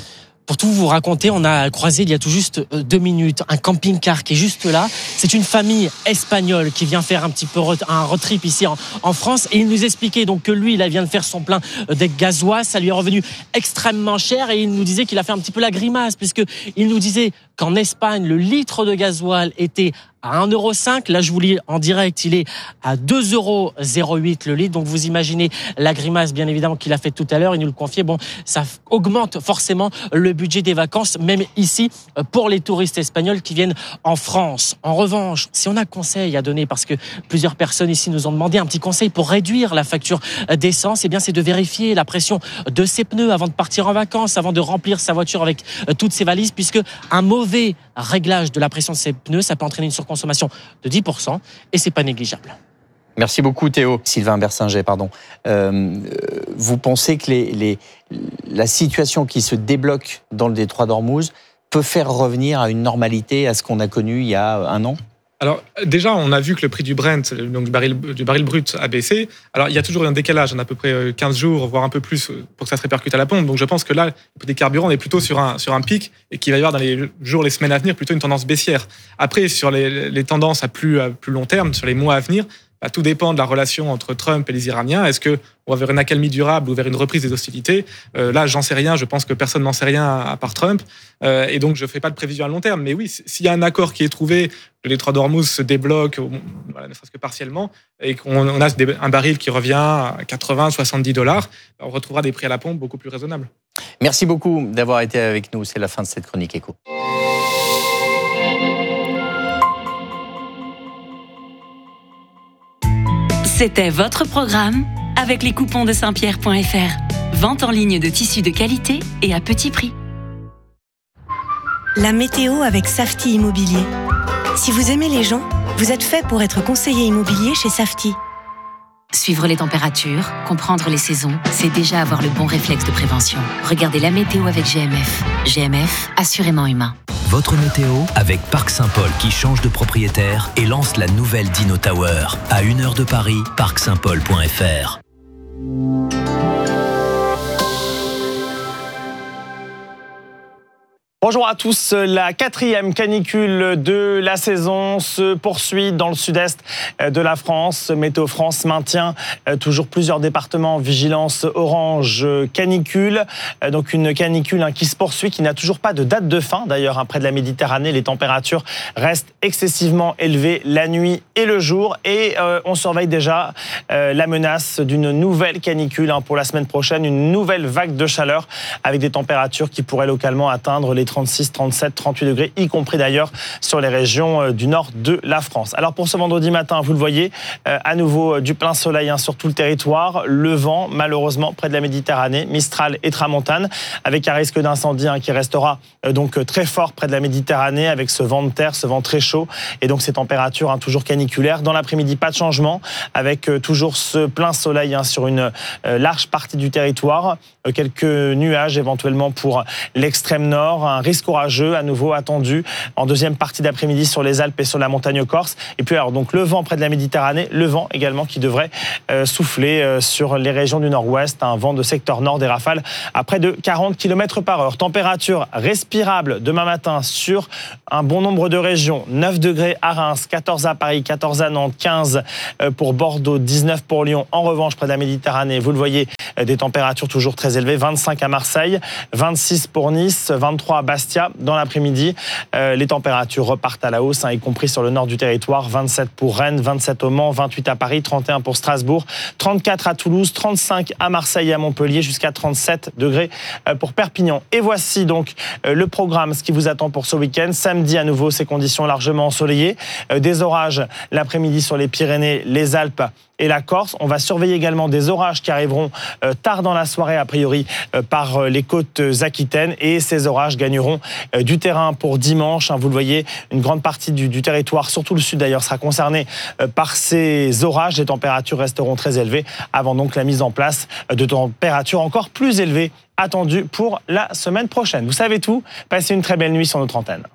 Pour tout vous raconter, on a croisé il y a tout juste 2 minutes un camping-car qui est juste là. C'est une famille espagnole qui vient faire un petit peu un road trip ici en France. Et il nous expliquait donc que lui, il vient de faire son plein de gasoil. Ça lui est revenu extrêmement cher et il nous disait qu'il a fait un petit peu la grimace puisqu'il nous disait qu'en Espagne, le litre de gasoil était à 1,5 €. Là, je vous lis en direct, il est à 2,08 € le litre. Donc, vous imaginez la grimace, bien évidemment, qu'il a fait tout à l'heure. Il nous le confiait. Bon, ça augmente forcément le budget des vacances, même ici, pour les touristes espagnols qui viennent en France. En revanche, si on a un conseil à donner, parce que plusieurs personnes ici nous ont demandé un petit conseil pour réduire la facture d'essence, eh bien, c'est de vérifier la pression de ses pneus avant de partir en vacances, avant de remplir sa voiture avec toutes ses valises, puisque un mauvais réglage de la pression de ses pneus, ça peut entraîner une surconsommation de 10% et c'est pas négligeable. Merci beaucoup Théo. Sylvain Bersinger, pardon. Vous pensez que la situation qui se débloque dans le détroit d'Ormuz peut faire revenir à une normalité, à ce qu'on a connu il y a 1 an ? Alors déjà, on a vu que le prix du Brent, donc du baril brut, a baissé. Alors il y a toujours un décalage, on a à peu près 15 jours, voire un peu plus, pour que ça se répercute à la pompe. Donc je pense que là, le prix des carburants, on est plutôt sur un pic et qu'il va y avoir dans les jours, les semaines à venir, plutôt une tendance baissière. Après, sur les tendances à plus long terme, sur les mois à venir, tout dépend de la relation entre Trump et les Iraniens. Est-ce qu'on va vers une accalmie durable ou vers une reprise des hostilités ? Là, j'en sais rien. Je pense que personne n'en sait rien à part Trump. Et donc, je ne fais pas de prévision à long terme. Mais oui, s'il y a un accord qui est trouvé, le détroit d'Ormuz se débloque, ne serait-ce que partiellement, et qu'on a un baril qui revient à 80, 70 $, on retrouvera des prix à la pompe beaucoup plus raisonnables. Merci beaucoup d'avoir été avec nous. C'est la fin de cette chronique éco. C'était votre programme avec les coupons de Saint-Pierre.fr. Vente en ligne de tissus de qualité et à petit prix. La météo avec Safety Immobilier. Si vous aimez les gens, vous êtes fait pour être conseiller immobilier chez Safety. Suivre les températures, comprendre les saisons, c'est déjà avoir le bon réflexe de prévention. Regardez la météo avec GMF. GMF, assurément humain. Votre météo avec Parc Saint-Paul qui change de propriétaire et lance la nouvelle Dino Tower. À 1 heure de Paris, parcsaintpaul.fr. Bonjour à tous, la 4e canicule de la saison se poursuit dans le sud-est de la France. Météo France maintient toujours plusieurs départements en vigilance orange canicule. Donc une canicule qui se poursuit, qui n'a toujours pas de date de fin. D'ailleurs, près de la Méditerranée, les températures restent excessivement élevées la nuit et le jour. Et on surveille déjà la menace d'une nouvelle canicule pour la semaine prochaine, une nouvelle vague de chaleur avec des températures qui pourraient localement atteindre les 36, 37, 38 degrés, y compris d'ailleurs sur les régions du nord de la France. Alors pour ce vendredi matin, vous le voyez, à nouveau du plein soleil sur tout le territoire. Le vent, malheureusement, près de la Méditerranée, Mistral et Tramontane, avec un risque d'incendie qui restera donc très fort près de la Méditerranée, avec ce vent de terre, ce vent très chaud, et donc ces températures toujours caniculaires. Dans l'après-midi, pas de changement, avec toujours ce plein soleil sur une large partie du territoire. Quelques nuages éventuellement pour l'extrême nord, un risque orageux à nouveau attendu en deuxième partie d'après-midi sur les Alpes et sur la montagne corse. Et puis alors donc le vent près de la Méditerranée, le vent également qui devrait souffler sur les régions du nord-ouest, un vent de secteur nord, des rafales à près de 40 km/h. Température respirable demain matin sur un bon nombre de régions. 9 degrés à Reims, 14 à Paris, 14 à Nantes, 15 pour Bordeaux, 19 pour Lyon. En revanche, près de la Méditerranée, vous le voyez, des températures toujours très élevées, 25 à Marseille, 26 pour Nice, 23 à Bastia. Dans l'après-midi, les températures repartent à la hausse, y compris sur le nord du territoire. 27 pour Rennes, 27 au Mans, 28 à Paris, 31 pour Strasbourg, 34 à Toulouse, 35 à Marseille et à Montpellier, jusqu'à 37 degrés pour Perpignan. Et voici donc le programme, ce qui vous attend pour ce week-end. Samedi, à nouveau, ces conditions largement ensoleillées. Des orages l'après-midi sur les Pyrénées, les Alpes et la Corse. On va surveiller également des orages qui arriveront tard dans la soirée, a priori, par les côtes aquitaines. Et ces orages gagneront du terrain pour dimanche. Vous le voyez, une grande partie du territoire, surtout le sud d'ailleurs, sera concernée par ces orages. Les températures resteront très élevées avant donc la mise en place de températures encore plus élevées attendues pour la semaine prochaine. Vous savez tout, passez une très belle nuit sur notre antenne.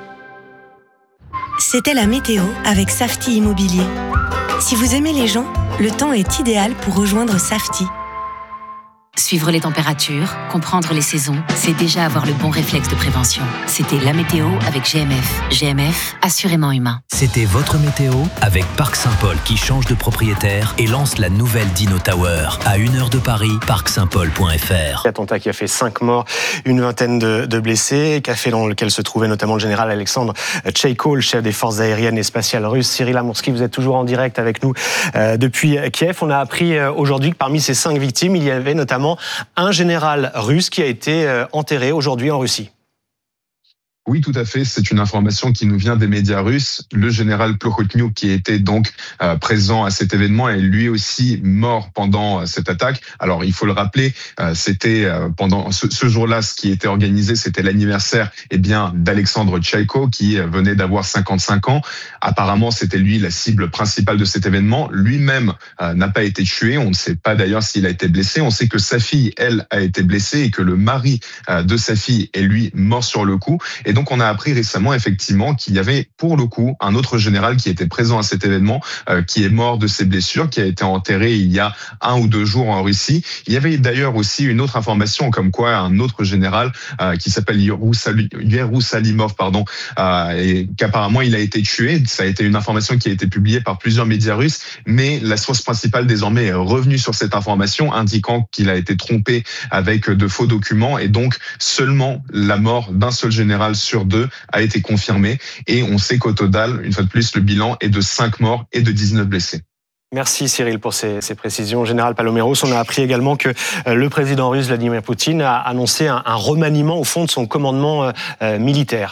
C'était la météo avec Safety Immobilier. Si vous aimez les gens, le temps est idéal pour rejoindre Safety. Suivre les températures, comprendre les saisons, c'est déjà avoir le bon réflexe de prévention. C'était la météo avec GMF. GMF, assurément humain. C'était votre météo avec Parc Saint-Paul qui change de propriétaire et lance la nouvelle Dino Tower. À 1 heure de Paris, parcsaintpaul.fr. Attentat qui a fait 5 morts, une vingtaine de blessés, café dans lequel se trouvait notamment le général Alexandre Tcheïko, le chef des forces aériennes et spatiales russes. Cyril Amourski, vous êtes toujours en direct avec nous depuis Kiev. On a appris aujourd'hui que parmi ces 5 victimes, il y avait notamment un général russe qui a été enterré aujourd'hui en Russie. Oui, tout à fait. C'est une information qui nous vient des médias russes. Le général Plokhotniuk, qui était donc présent à cet événement, est lui aussi mort pendant cette attaque. Alors, il faut le rappeler, c'était pendant ce jour-là, ce qui était organisé, c'était l'anniversaire d'Alexandre Tcheïko, qui venait d'avoir 55 ans. Apparemment, c'était lui la cible principale de cet événement. Lui-même n'a pas été tué. On ne sait pas d'ailleurs s'il a été blessé. On sait que sa fille, elle, a été blessée et que le mari de sa fille est lui mort sur le coup. Et donc, on a appris récemment, effectivement, qu'il y avait, pour le coup, un autre général qui était présent à cet événement, qui est mort de ses blessures, qui a été enterré il y a 1 ou 2 jours en Russie. Il y avait d'ailleurs aussi une autre information, comme quoi un autre général, qui s'appelle Yerusalimov, et qu'apparemment il a été tué. Ça a été une information qui a été publiée par plusieurs médias russes, mais la source principale désormais est revenue sur cette information, indiquant qu'il a été trompé avec de faux documents, et donc seulement la mort d'un seul général sur 2 a été confirmée, et on sait qu'au total, une fois de plus, le bilan est de 5 morts et de 19 blessés. Merci Cyril pour ces précisions. Général Paloméros, on a appris également que le président russe Vladimir Poutine a annoncé un remaniement au fond de son commandement militaire.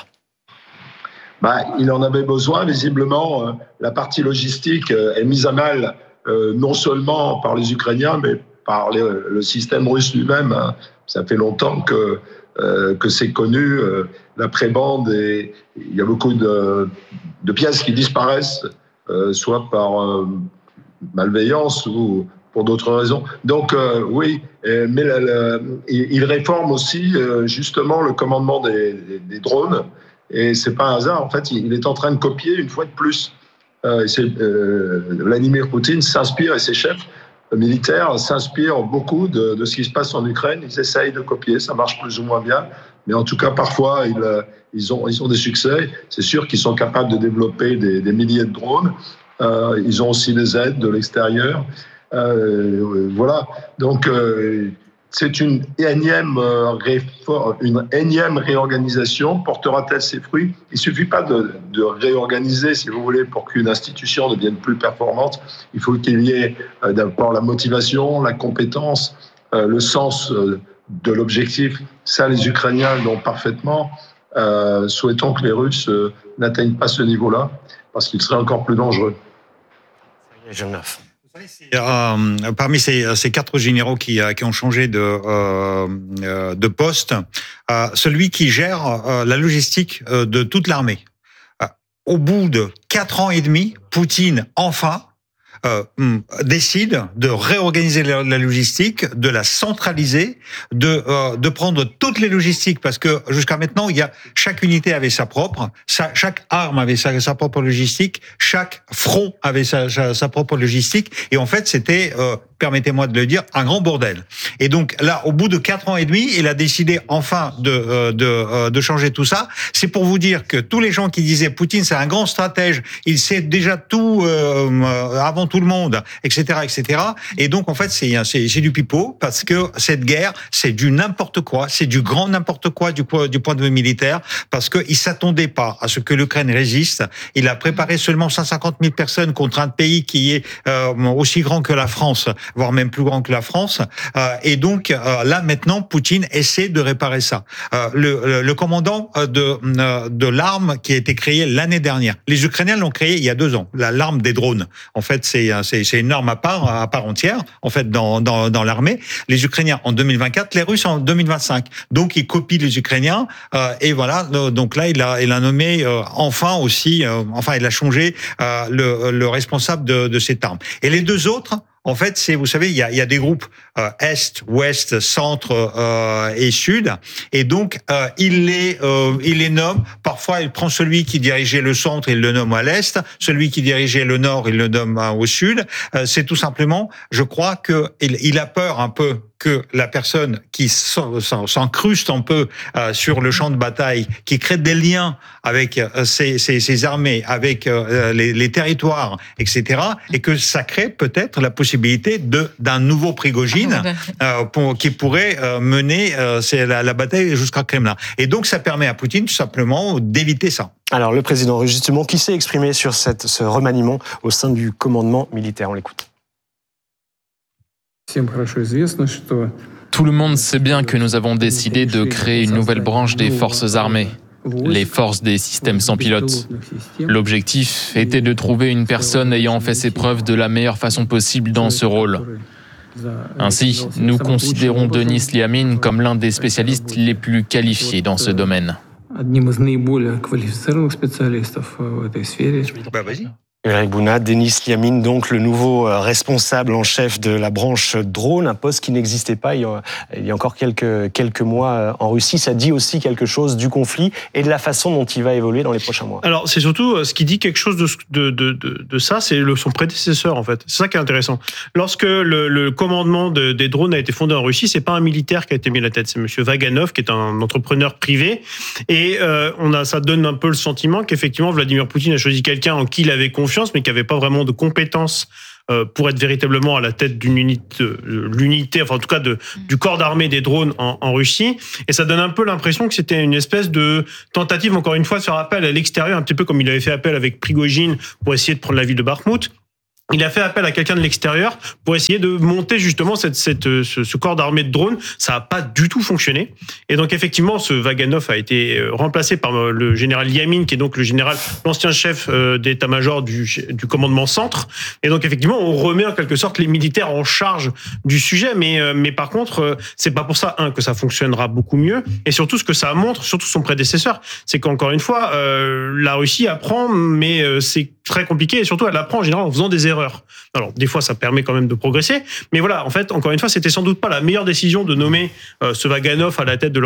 Il en avait besoin, visiblement. La partie logistique est mise à mal, non seulement par les Ukrainiens, mais par le système russe lui-même. Ça fait longtemps que c'est connu, la prébande, et il y a beaucoup de pièces qui disparaissent, soit par malveillance ou pour d'autres raisons. Donc oui, mais il réforme aussi justement le commandement des drones, et c'est pas un hasard. En fait, il est en train de copier une fois de plus. Vladimir Poutine s'inspire, et ses chefs militaires s'inspirent beaucoup de ce qui se passe en Ukraine. Ils essayent de copier, ça marche plus ou moins bien, mais en tout cas parfois ils ont des succès. C'est sûr qu'ils sont capables de développer des milliers de drones. Ils ont aussi des aides de l'extérieur. Voilà, donc c'est une énième réorganisation. Portera-t-elle ses fruits? Il ne suffit pas de réorganiser, si vous voulez, pour qu'une institution devienne plus performante. Il faut qu'il y ait d'abord la motivation, la compétence, le sens de l'objectif. Ça, les Ukrainiens l'ont parfaitement. Souhaitons que les Russes n'atteignent pas ce niveau-là, parce qu'il serait encore plus dangereux. Parmi ces 4 généraux qui ont changé de poste, celui qui gère la logistique de toute l'armée. Au bout de 4 ans et demi, Poutine, enfin, décide de réorganiser la logistique, de la centraliser, de prendre toutes les logistiques, parce que jusqu'à maintenant, chaque unité avait sa propre, chaque arme avait sa propre logistique, chaque front avait sa propre logistique, et en fait, c'était, permettez-moi de le dire, un grand bordel. Et donc là, au bout de 4 ans et demi, il a décidé enfin de changer tout ça. C'est pour vous dire que tous les gens qui disaient Poutine, c'est un grand stratège, il sait déjà tout avant tout le monde, etc., etc. Et donc en fait, c'est du pipeau, parce que cette guerre, c'est du n'importe quoi, c'est du grand n'importe quoi du point de vue militaire, parce que il s'attendait pas à ce que l'Ukraine résiste. Il a préparé seulement 150 000 personnes contre un pays qui est aussi grand que la France, voire même plus grand que la France. Et donc là maintenant, Poutine essaie de réparer ça. Le commandant de l'arme qui a été créée l'année dernière, les Ukrainiens l'ont créé il y a 2 ans, l'arme des drones. En fait, c'est une arme à part entière, en fait, dans l'armée. Les Ukrainiens en 2024, les Russes en 2025. Donc, ils copient les Ukrainiens, et voilà. Donc là, il a nommé enfin aussi, il a changé le responsable de cette arme. Et les 2 autres, En fait, vous savez, il y a des groupes Est, Ouest, Centre et Sud, et donc il les nomme. Parfois, il prend celui qui dirigeait le Centre, il le nomme à l'Est, celui qui dirigeait le Nord, il le nomme au Sud. C'est tout simplement, je crois que il a peur un peu que la personne qui s'encruste un peu sur le champ de bataille, qui crée des liens avec ces armées, avec les territoires, etc., et que ça crée peut-être la possibilité d'un nouveau Prigojine qui pourrait mener la bataille jusqu'à Kremlin. Et donc ça permet à Poutine tout simplement d'éviter ça. Alors le président russe, justement, qui s'est exprimé sur ce remaniement au sein du commandement militaire. On l'écoute. Tout le monde sait bien que nous avons décidé de créer une nouvelle branche des forces armées, les forces des systèmes sans pilote. L'objectif était de trouver une personne ayant fait ses preuves de la meilleure façon possible dans ce rôle. Ainsi, nous considérons Denis Liamin comme l'un des spécialistes les plus qualifiés dans ce domaine. Eric Bouna, Denis Liamin, donc le nouveau responsable en chef de la branche drone, un poste qui n'existait pas il y a encore quelques mois en Russie. Ça dit aussi quelque chose du conflit et de la façon dont il va évoluer dans les prochains mois. Alors c'est surtout ce qui dit quelque chose de ça, c'est son prédécesseur en fait. C'est ça qui est intéressant. Lorsque le commandement des drones a été fondé en Russie, c'est pas un militaire qui a été mis à la tête, c'est Monsieur Vaganov qui est un entrepreneur privé et ça donne un peu le sentiment qu'effectivement Vladimir Poutine a choisi quelqu'un en qui il avait confiance, mais qui n'avait pas vraiment de compétences pour être véritablement à la tête d'une l'unité, enfin en tout cas du corps d'armée des drones en Russie. Et ça donne un peu l'impression que c'était une espèce de tentative, encore une fois, de faire appel à l'extérieur, un petit peu comme il avait fait appel avec Prigojine pour essayer de prendre la ville de Bakhmout. Il a fait appel à quelqu'un de l'extérieur pour essayer de monter justement ce corps d'armée de drones. Ça n'a pas du tout fonctionné. Et donc effectivement, ce Vaganov a été remplacé par le général Liamin, qui est donc l'ancien chef d'état-major du commandement centre. Et donc effectivement, on remet en quelque sorte les militaires en charge du sujet. Mais par contre, c'est pas pour ça que ça fonctionnera beaucoup mieux. Et surtout, ce que ça montre, surtout son prédécesseur, c'est qu'encore une fois, la Russie apprend, mais c'est très compliqué. Et surtout, elle apprend en général en faisant des erreurs. Alors, des fois, ça permet quand même de progresser. Mais voilà, en fait, encore une fois, c'était sans doute pas la meilleure décision de nommer ce Vaganov à la tête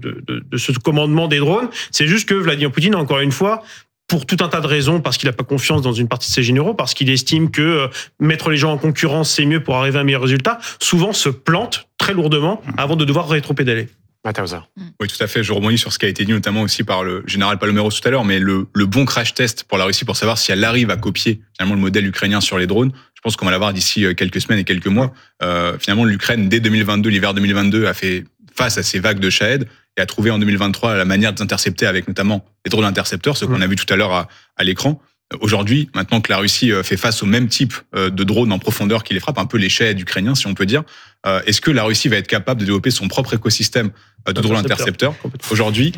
de ce commandement des drones. C'est juste que Vladimir Poutine, encore une fois, pour tout un tas de raisons, parce qu'il n'a pas confiance dans une partie de ses généraux, parce qu'il estime que mettre les gens en concurrence, c'est mieux pour arriver à un meilleur résultat, souvent se plante très lourdement avant de devoir rétro-pédaler. Oui, tout à fait. Je rebondis sur ce qui a été dit notamment aussi par le général Paloméros tout à l'heure, mais le bon crash test pour la Russie pour savoir si elle arrive à copier finalement le modèle ukrainien sur les drones, je pense qu'on va l'avoir d'ici quelques semaines et quelques mois. Finalement, l'Ukraine, dès 2022, l'hiver 2022, a fait face à ces vagues de Shahed et a trouvé en 2023 la manière d'intercepter avec notamment les drones intercepteurs, ce qu'on a vu tout à l'heure à l'écran. Aujourd'hui, maintenant que la Russie fait face au même type de drones en profondeur qui les frappe, un peu les Shahed ukrainiens, si on peut dire, est-ce que la Russie va être capable de développer son propre écosystème de drones intercepteurs? Aujourd'hui,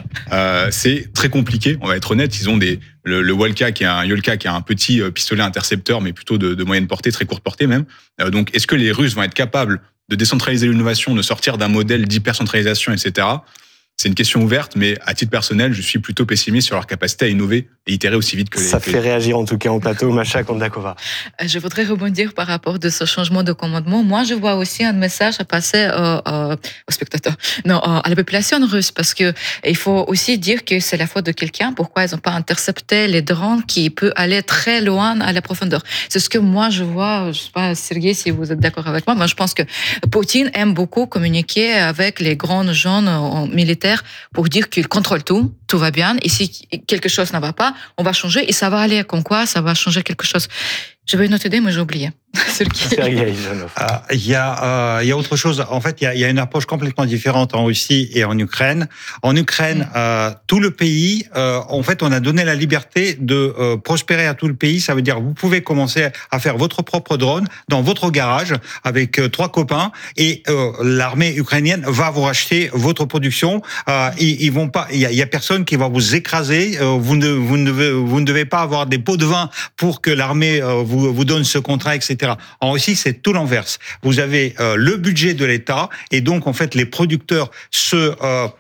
c'est très compliqué, on va être honnête. Ils ont le Yolka qui est un petit pistolet intercepteur, mais plutôt de moyenne portée, très courte portée même. Donc, est-ce que les Russes vont être capables de décentraliser l'innovation, de sortir d'un modèle d'hypercentralisation, etc. C'est une question ouverte, mais à titre personnel, je suis plutôt pessimiste sur leur capacité à innover et itérer aussi vite que les... Ça fait réagir en tout cas en plateau, Masha Kondakova. Je voudrais rebondir par rapport de ce changement de commandement. Moi, je vois aussi un message à passer aux spectateurs, à la population russe, parce que il faut aussi dire que c'est la faute de quelqu'un. Pourquoi ils n'ont pas intercepté les drones qui peuvent aller très loin à la profondeur? C'est ce que moi je vois. Je sais pas, Sergei, si vous êtes d'accord avec moi. Moi, je pense que Poutine aime beaucoup communiquer avec les grands jeunes militaires pour dire qu'il contrôle tout va bien, et si quelque chose ne va pas, on va changer, et ça va aller comme quoi, ça va changer quelque chose. J'avais une autre idée, mais j'ai oublié. Il y a autre chose. En fait, il y a une approche complètement différente en Russie et en Ukraine. En Ukraine, tout le pays, en fait, on a donné la liberté de prospérer à tout le pays. Ça veut dire, vous pouvez commencer à faire votre propre drone dans votre garage avec 3 copains, et l'armée ukrainienne va vous racheter votre production. Ils vont pas. Il y a personne qui va vous écraser. Vous ne devez pas avoir des pots de vin pour que l'armée vous donne ce contrat, etc. En Russie, c'est tout l'inverse. Vous avez le budget de l'État, et donc en fait les producteurs se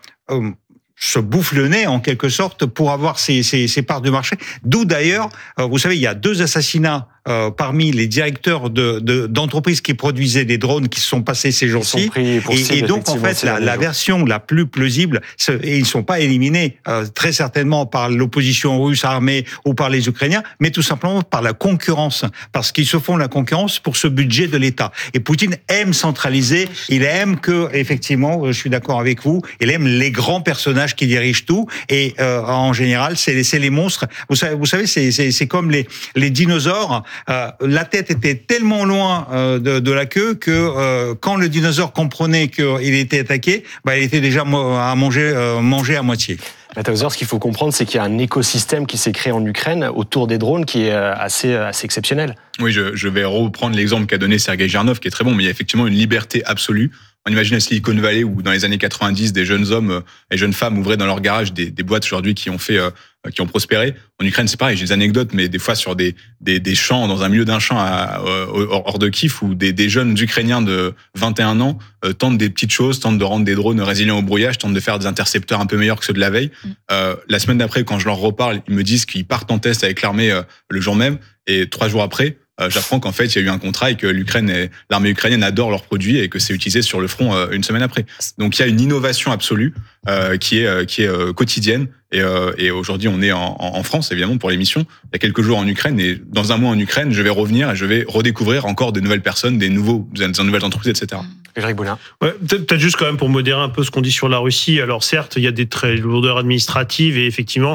bouffent le nez en quelque sorte pour avoir ces parts de marché. D'où d'ailleurs, vous savez, il y a 2 assassinats parmi les directeurs d'entreprises qui produisaient des drones qui se sont passés ces jours-ci. Et donc, en fait, la version la plus plausible, et ils ne sont pas éliminés très certainement par l'opposition russe armée ou par les Ukrainiens, mais tout simplement par la concurrence, parce qu'ils se font la concurrence pour ce budget de l'État. Et Poutine aime centraliser, il aime que, effectivement, je suis d'accord avec vous, il aime les grands personnages qui dirigent tout, et en général, c'est les monstres. Vous savez, c'est comme les dinosaures. La tête était tellement loin de la queue que quand le dinosaure comprenait qu'il était attaqué, il était déjà à manger à moitié. Mathauser, ce qu'il faut comprendre, c'est qu'il y a un écosystème qui s'est créé en Ukraine autour des drones qui est assez exceptionnel. Oui, je vais reprendre l'exemple qu'a donné Sergei Girnov, qui est très bon, mais il y a effectivement une liberté absolue. On imagine à Silicon Valley où dans les années 90, des jeunes hommes et jeunes femmes ouvraient dans leur garage des boîtes aujourd'hui qui ont prospéré. En Ukraine, c'est pareil, j'ai des anecdotes, mais des fois sur des champs, dans un milieu d'un champ hors de Kiev, où des jeunes Ukrainiens de 21 ans tentent des petites choses, tentent de rendre des drones résilients au brouillage, tentent de faire des intercepteurs un peu meilleurs que ceux de la veille. La semaine d'après, quand je leur reparle, ils me disent qu'ils partent en test avec l'armée le jour même, et 3 jours après, j'apprends qu'en fait, il y a eu un contrat et que l'armée ukrainienne adore leurs produits et que c'est utilisé sur le front une semaine après. Donc, il y a une innovation absolue qui est quotidienne. Et aujourd'hui, on est en France, évidemment, pour l'émission. Il y a quelques jours en Ukraine, et dans un mois en Ukraine, je vais revenir et je vais redécouvrir encore de nouvelles personnes, des nouvelles entreprises, etc. Éric Boulin. Ouais, peut-être juste quand même pour modérer un peu ce qu'on dit sur la Russie. Alors certes, il y a des très lourdeurs administratives et effectivement,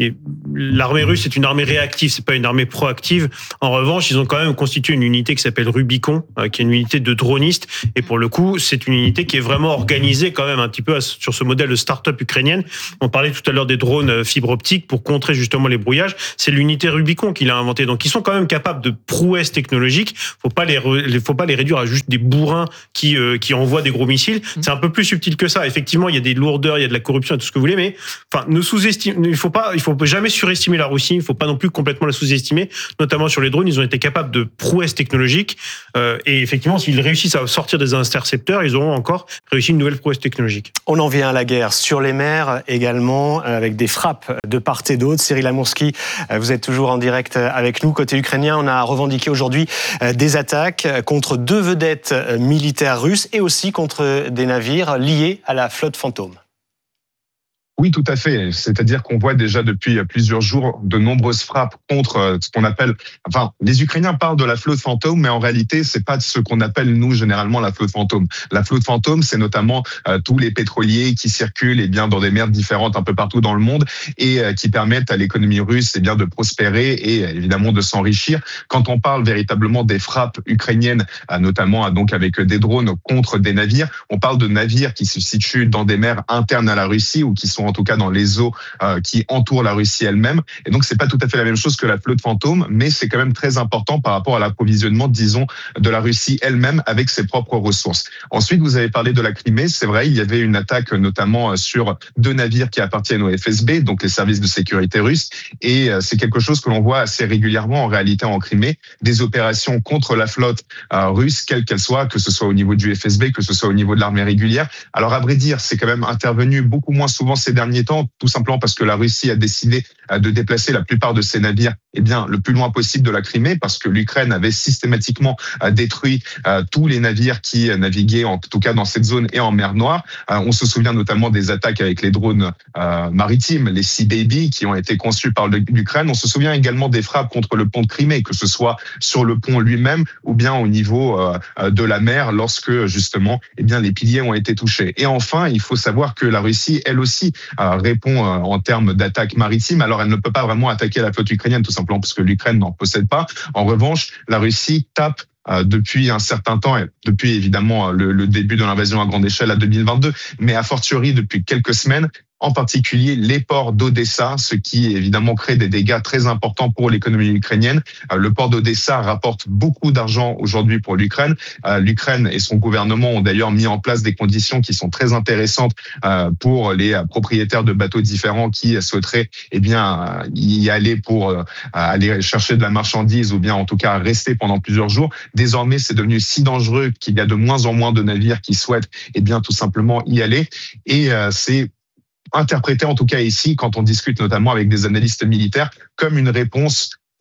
l'armée russe est une armée réactive, c'est pas une armée proactive. En revanche, ils ont quand même constitué une unité qui s'appelle Rubicon, qui est une unité de dronistes. Et pour le coup, c'est une unité qui est vraiment organisée quand même un petit peu sur ce modèle de start-up ukrainienne. On parlait tout à l'heure des drones fibre optique pour contrer justement les brouillages. C'est l'unité Rubicon qui l'a inventé. Donc ils sont quand même capables de prouesses technologiques. Faut pas les réduire à juste des bourrins qui envoient des gros missiles. C'est un peu plus subtil que ça. Effectivement, il y a des lourdeurs, il y a de la corruption et tout ce que vous voulez, mais enfin, il faut jamais surestimer la Russie. Il faut pas non plus complètement la sous-estimer. Notamment sur les drones, ils ont été capables de prouesses technologiques. Et effectivement, s'ils réussissent à sortir des intercepteurs, ils auront encore réussi une nouvelle prouesse technologique. On en vient à la guerre sur les mers également, avec des frappes de part et d'autre. Cyril Amourski, vous êtes toujours en direct avec nous. Côté ukrainien, on a revendiqué aujourd'hui des attaques contre 2 vedettes militaires russes et aussi contre des navires liés à la flotte fantôme. Oui, tout à fait. C'est-à-dire qu'on voit déjà depuis plusieurs jours de nombreuses frappes contre ce qu'on appelle... Enfin, les Ukrainiens parlent de la flotte fantôme, mais en réalité, c'est pas ce qu'on appelle, nous, généralement, la flotte fantôme. La flotte fantôme, c'est notamment tous les pétroliers qui circulent dans des mers différentes un peu partout dans le monde et qui permettent à l'économie russe de prospérer et évidemment de s'enrichir. Quand on parle véritablement des frappes ukrainiennes, notamment donc avec des drones contre des navires, on parle de navires qui se situent dans des mers internes à la Russie ou qui sont en tout cas dans les eaux qui entourent la Russie elle-même. Et donc, c'est pas tout à fait la même chose que la flotte fantôme, mais c'est quand même très important par rapport à l'approvisionnement, disons, de la Russie elle-même avec ses propres ressources. Ensuite, vous avez parlé de la Crimée. C'est vrai, il y avait une attaque notamment sur 2 navires qui appartiennent au FSB, donc les services de sécurité russes. Et c'est quelque chose que l'on voit assez régulièrement en réalité en Crimée, des opérations contre la flotte russe, quelle qu'elle soit, que ce soit au niveau du FSB, que ce soit au niveau de l'armée régulière. Alors, à vrai dire, c'est quand même intervenu beaucoup moins souvent ces derniers temps, tout simplement parce que la Russie a décidé de déplacer la plupart de ses navires le plus loin possible de la Crimée, parce que l'Ukraine avait systématiquement détruit tous les navires qui naviguaient, en tout cas dans cette zone et en mer Noire. On se souvient notamment des attaques avec les drones maritimes, les Sea Baby, qui ont été conçus par l'Ukraine. On se souvient également des frappes contre le pont de Crimée, que ce soit sur le pont lui-même ou bien au niveau de la mer, lorsque justement les piliers ont été touchés. Et enfin, il faut savoir que la Russie, elle aussi, répond en termes d'attaque maritime. Alors, elle ne peut pas vraiment attaquer la flotte ukrainienne, tout simplement parce que l'Ukraine n'en possède pas. En revanche, la Russie tape depuis un certain temps, et depuis évidemment le début de l'invasion à grande échelle à 2022, mais a fortiori depuis quelques semaines, en particulier les ports d'Odessa, ce qui évidemment crée des dégâts très importants pour l'économie ukrainienne. Le port d'Odessa rapporte beaucoup d'argent aujourd'hui pour l'Ukraine. L'Ukraine et son gouvernement ont d'ailleurs mis en place des conditions qui sont très intéressantes pour les propriétaires de bateaux différents qui souhaiteraient y aller pour aller chercher de la marchandise ou bien en tout cas rester pendant plusieurs jours. Désormais, c'est devenu si dangereux qu'il y a de moins en moins de navires qui souhaitent tout simplement y aller. Et c'est interprété en tout cas ici, quand on discute notamment avec des analystes militaires, comme une réponse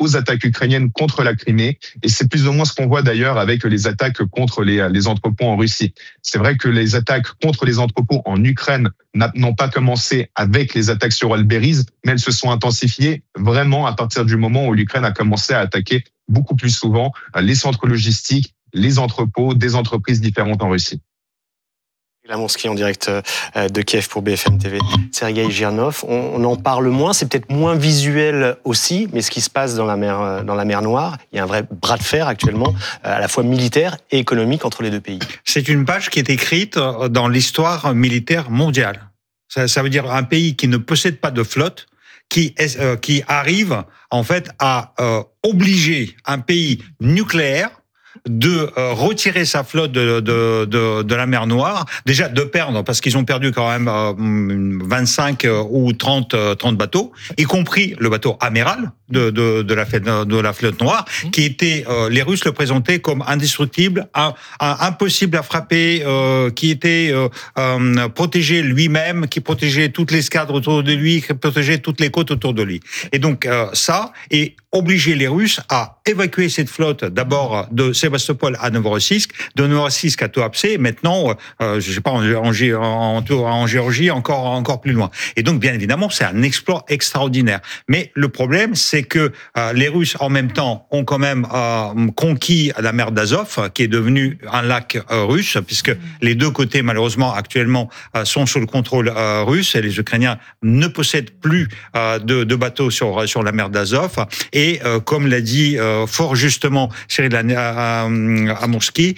aux attaques ukrainiennes contre la Crimée. Et c'est plus ou moins ce qu'on voit d'ailleurs avec les attaques contre les entrepôts en Russie. C'est vrai que les attaques contre les entrepôts en Ukraine n'ont pas commencé avec les attaques sur Alberiz, mais elles se sont intensifiées vraiment à partir du moment où l'Ukraine a commencé à attaquer beaucoup plus souvent les centres logistiques, les entrepôts des entreprises différentes en Russie. Lamonski en direct de Kiev pour BFM TV. Sergueï Girnov, on en parle moins, c'est peut-être moins visuel aussi, mais ce qui se passe dans la mer Noire, il y a un vrai bras de fer actuellement, à la fois militaire et économique entre les deux pays. C'est une page qui est écrite dans l'histoire militaire mondiale. Ça veut dire un pays qui ne possède pas de flotte, qui arrive en fait à obliger un pays nucléaire de retirer sa flotte de la mer Noire, déjà de perdre, parce qu'ils ont perdu quand même 25 ou 30 bateaux, y compris le bateau amiral de la flotte noire, qui était, les Russes le présentaient comme indestructible, impossible à frapper, qui était protégé lui-même, qui protégeait toute l'escadre autour de lui, qui protégeait toutes les côtes autour de lui. Et donc ça, et obliger les Russes à évacuer cette flotte d'abord de Sébastopol à Novorossiysk, de Novorossiysk à Tuapse, et maintenant, je sais pas, en Géorgie, encore plus loin. Et donc, bien évidemment, c'est un exploit extraordinaire. Mais le problème, c'est que les Russes, en même temps, ont quand même conquis la mer d'Azov, qui est devenue un lac russe, puisque les deux côtés, malheureusement, actuellement, sont sous le contrôle russe, et les Ukrainiens ne possèdent plus de bateaux sur la mer d'Azov. Et comme l'a dit fort justement Cyril Amourski,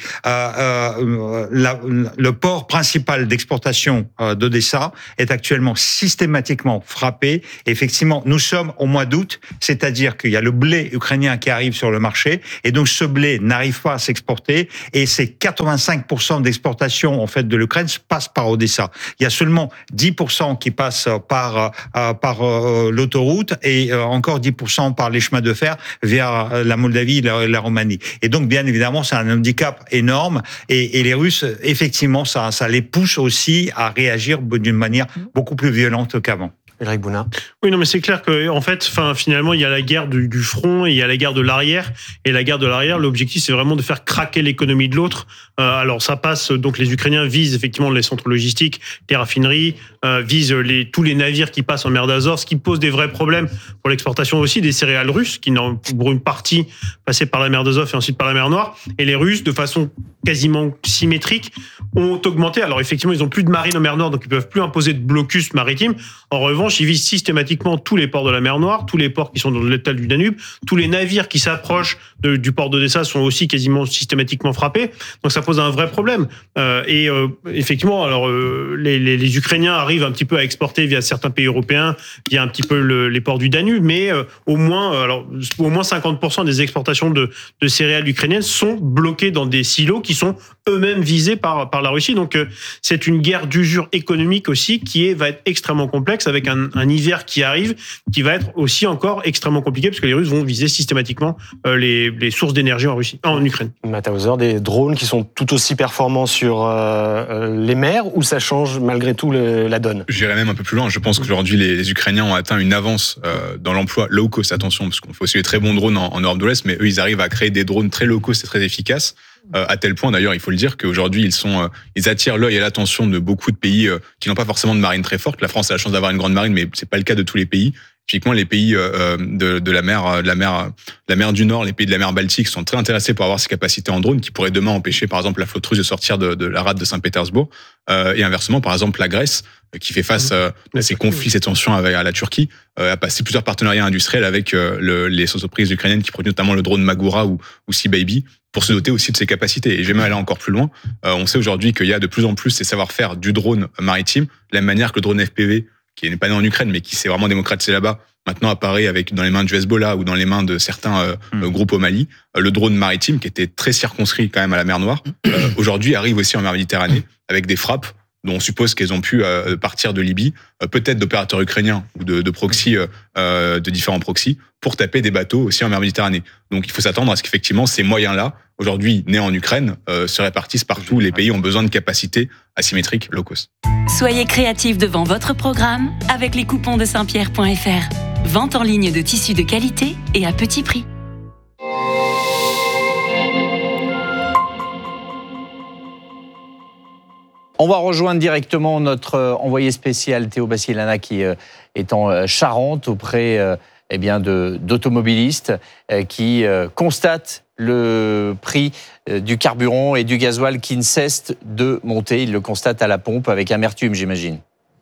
le port principal d'exportation d'Odessa est actuellement systématiquement frappé. Et effectivement, nous sommes au mois d'août, c'est-à-dire qu'il y a le blé ukrainien qui arrive sur le marché, et donc ce blé n'arrive pas à s'exporter, et c'est 85% d'exportation en fait de l'Ukraine passe par Odessa. Il y a seulement 10% qui passent par l'autoroute, et encore 10% par les chemins de fer vers la Moldavie et la Roumanie. Et donc, bien évidemment, c'est un handicap énorme. Et les Russes, effectivement, ça les pousse aussi à réagir d'une manière beaucoup plus violente qu'avant. Éric Bouna. Oui, non, mais c'est clair que, en fait, finalement, il y a la guerre du front et il y a la guerre de l'arrière. Et la guerre de l'arrière, l'objectif, c'est vraiment de faire craquer l'économie de l'autre. Alors, ça passe, donc, les Ukrainiens visent effectivement les centres logistiques, les raffineries, visent tous les navires qui passent en mer d'Azov, ce qui pose des vrais problèmes pour l'exportation aussi des céréales russes, qui, pour une partie, passaient par la mer d'Azov et ensuite par la mer Noire. Et les Russes, de façon quasiment symétrique, ont augmenté. Alors, effectivement, ils n'ont plus de marine en mer Noire, donc ils peuvent plus imposer de blocus maritime. En revanche, ils visent systématiquement tous les ports de la mer Noire, tous les ports qui sont dans le delta du Danube, tous les navires qui s'approchent du port d'Odessa sont aussi quasiment systématiquement frappés. Donc ça pose un vrai problème. Effectivement, alors les Ukrainiens arrivent un petit peu à exporter via certains pays européens, via un petit peu les ports du Danube, mais au moins 50% des exportations de céréales ukrainiennes sont bloquées dans des silos qui sont eux-mêmes visés par la Russie. Donc c'est une guerre d'usure économique aussi qui va être extrêmement complexe, avec un hiver qui arrive, qui va être aussi encore extrêmement compliqué, parce que les Russes vont viser systématiquement les sources d'énergie en Ukraine. Matt Hauser, des drones qui sont tout aussi performants sur les mers, ou ça change malgré tout la donne? J'irais même un peu plus loin. Je pense qu'aujourd'hui, les Ukrainiens ont atteint une avance dans l'emploi low cost. Attention, parce qu'on fait aussi des très bons drones en Europe de l'Est, mais eux, ils arrivent à créer des drones très low cost et très efficaces. À tel point, d'ailleurs, il faut le dire, qu'aujourd'hui, ils attirent l'œil et l'attention de beaucoup de pays qui n'ont pas forcément de marine très forte. La France a la chance d'avoir une grande marine, mais c'est pas le cas de tous les pays. Typiquement, les pays de la mer du Nord, les pays de la mer Baltique sont très intéressés pour avoir ces capacités en drone qui pourraient demain empêcher, par exemple, la flotte russe de sortir de la rade de Saint-Pétersbourg. Et inversement, par exemple, la Grèce, qui fait face à ces conflits, ces tensions à la Turquie, a passé plusieurs partenariats industriels avec les entreprises ukrainiennes qui produisent notamment le drone Magura ou Sea Baby, pour se doter aussi de ses capacités. Et je vais même aller encore plus loin. On sait aujourd'hui qu'il y a de plus en plus ces savoir-faire du drone maritime, de la même manière que le drone FPV, qui n'est pas né en Ukraine, mais qui s'est vraiment démocratisé là-bas, maintenant apparaît dans les mains du Hezbollah ou dans les mains de certains groupes au Mali. Le drone maritime, qui était très circonscrit quand même à la mer Noire, aujourd'hui arrive aussi en mer Méditerranée, avec des frappes dont on suppose qu'elles ont pu partir de Libye, peut-être d'opérateurs ukrainiens ou de proxy, de différents proxys, pour taper des bateaux aussi en mer Méditerranée. Donc il faut s'attendre à ce qu'effectivement ces moyens-là, aujourd'hui nés en Ukraine, se répartissent partout où les pays ont besoin de capacités asymétriques low cost. Soyez créatifs devant votre programme avec les coupons de Saint-Pierre.fr. Vente en ligne de tissus de qualité et à petit prix. On va rejoindre directement notre envoyé spécial Théo Bassilana qui est en Charente auprès d'automobilistes qui constatent le prix du carburant et du gasoil qui ne cesse de monter. Ils le constatent à la pompe avec amertume, j'imagine.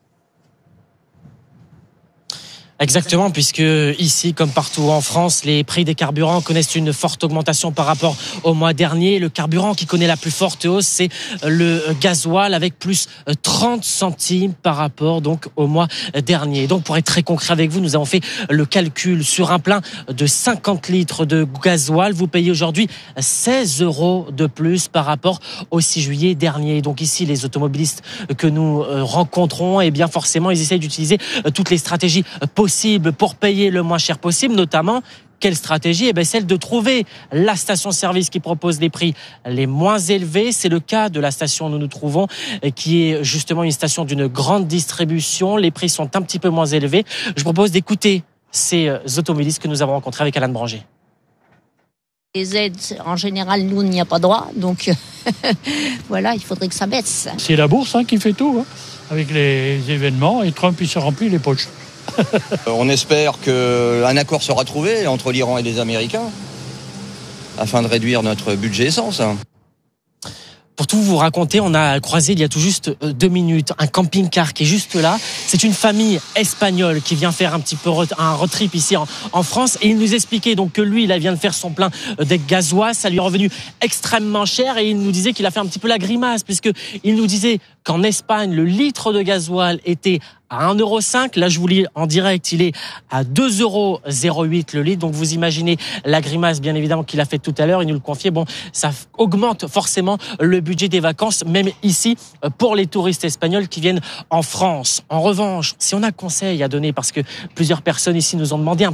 Exactement, puisque ici, comme partout en France, les prix des carburants connaissent une forte augmentation par rapport au mois dernier. Le carburant qui connaît la plus forte hausse, c'est le gasoil avec plus 30 centimes par rapport donc au mois dernier. Donc pour être très concret avec vous, nous avons fait le calcul sur un plein de 50 litres de gasoil. Vous payez aujourd'hui 16 € de plus par rapport au 6 juillet dernier. Donc ici, les automobilistes que nous rencontrons, eh bien forcément, ils essayent d'utiliser toutes les stratégies possibles pour payer le moins cher possible, notamment quelle stratégie? Eh bien, celle de trouver la station-service qui propose les prix les moins élevés. C'est le cas de la station où nous nous trouvons, qui est justement une station d'une grande distribution. Les prix sont un petit peu moins élevés. Je propose d'écouter ces automobilistes que nous avons rencontrés avec Alain Branger. Les aides, en général, nous, on n'y a pas droit. Donc, voilà, il faudrait que ça baisse. C'est la bourse qui fait tout, avec les événements, et Trump, il se remplit les poches. On espère qu'un accord sera trouvé entre l'Iran et les Américains afin de réduire notre budget essence. Pour tout vous raconter, on a croisé il y a tout juste 2 minutes un camping-car qui est juste là. C'est une famille espagnole qui vient faire un petit peu un road trip ici en France. Et il nous expliquait donc que lui, il vient de faire son plein de gasoil. Ça lui est revenu extrêmement cher et il nous disait qu'il a fait un petit peu la grimace puisqu'il nous disait qu'en Espagne, le litre de gasoil était à 1,5 €. Là, je vous lis en direct, il est à 2,08 € le litre. Donc, vous imaginez la grimace, bien évidemment, qu'il a fait tout à l'heure. Il nous le confiait. Bon, ça augmente forcément le budget des vacances, même ici, pour les touristes espagnols qui viennent en France. En revanche, si on a conseil à donner, parce que plusieurs personnes ici nous ont demandé un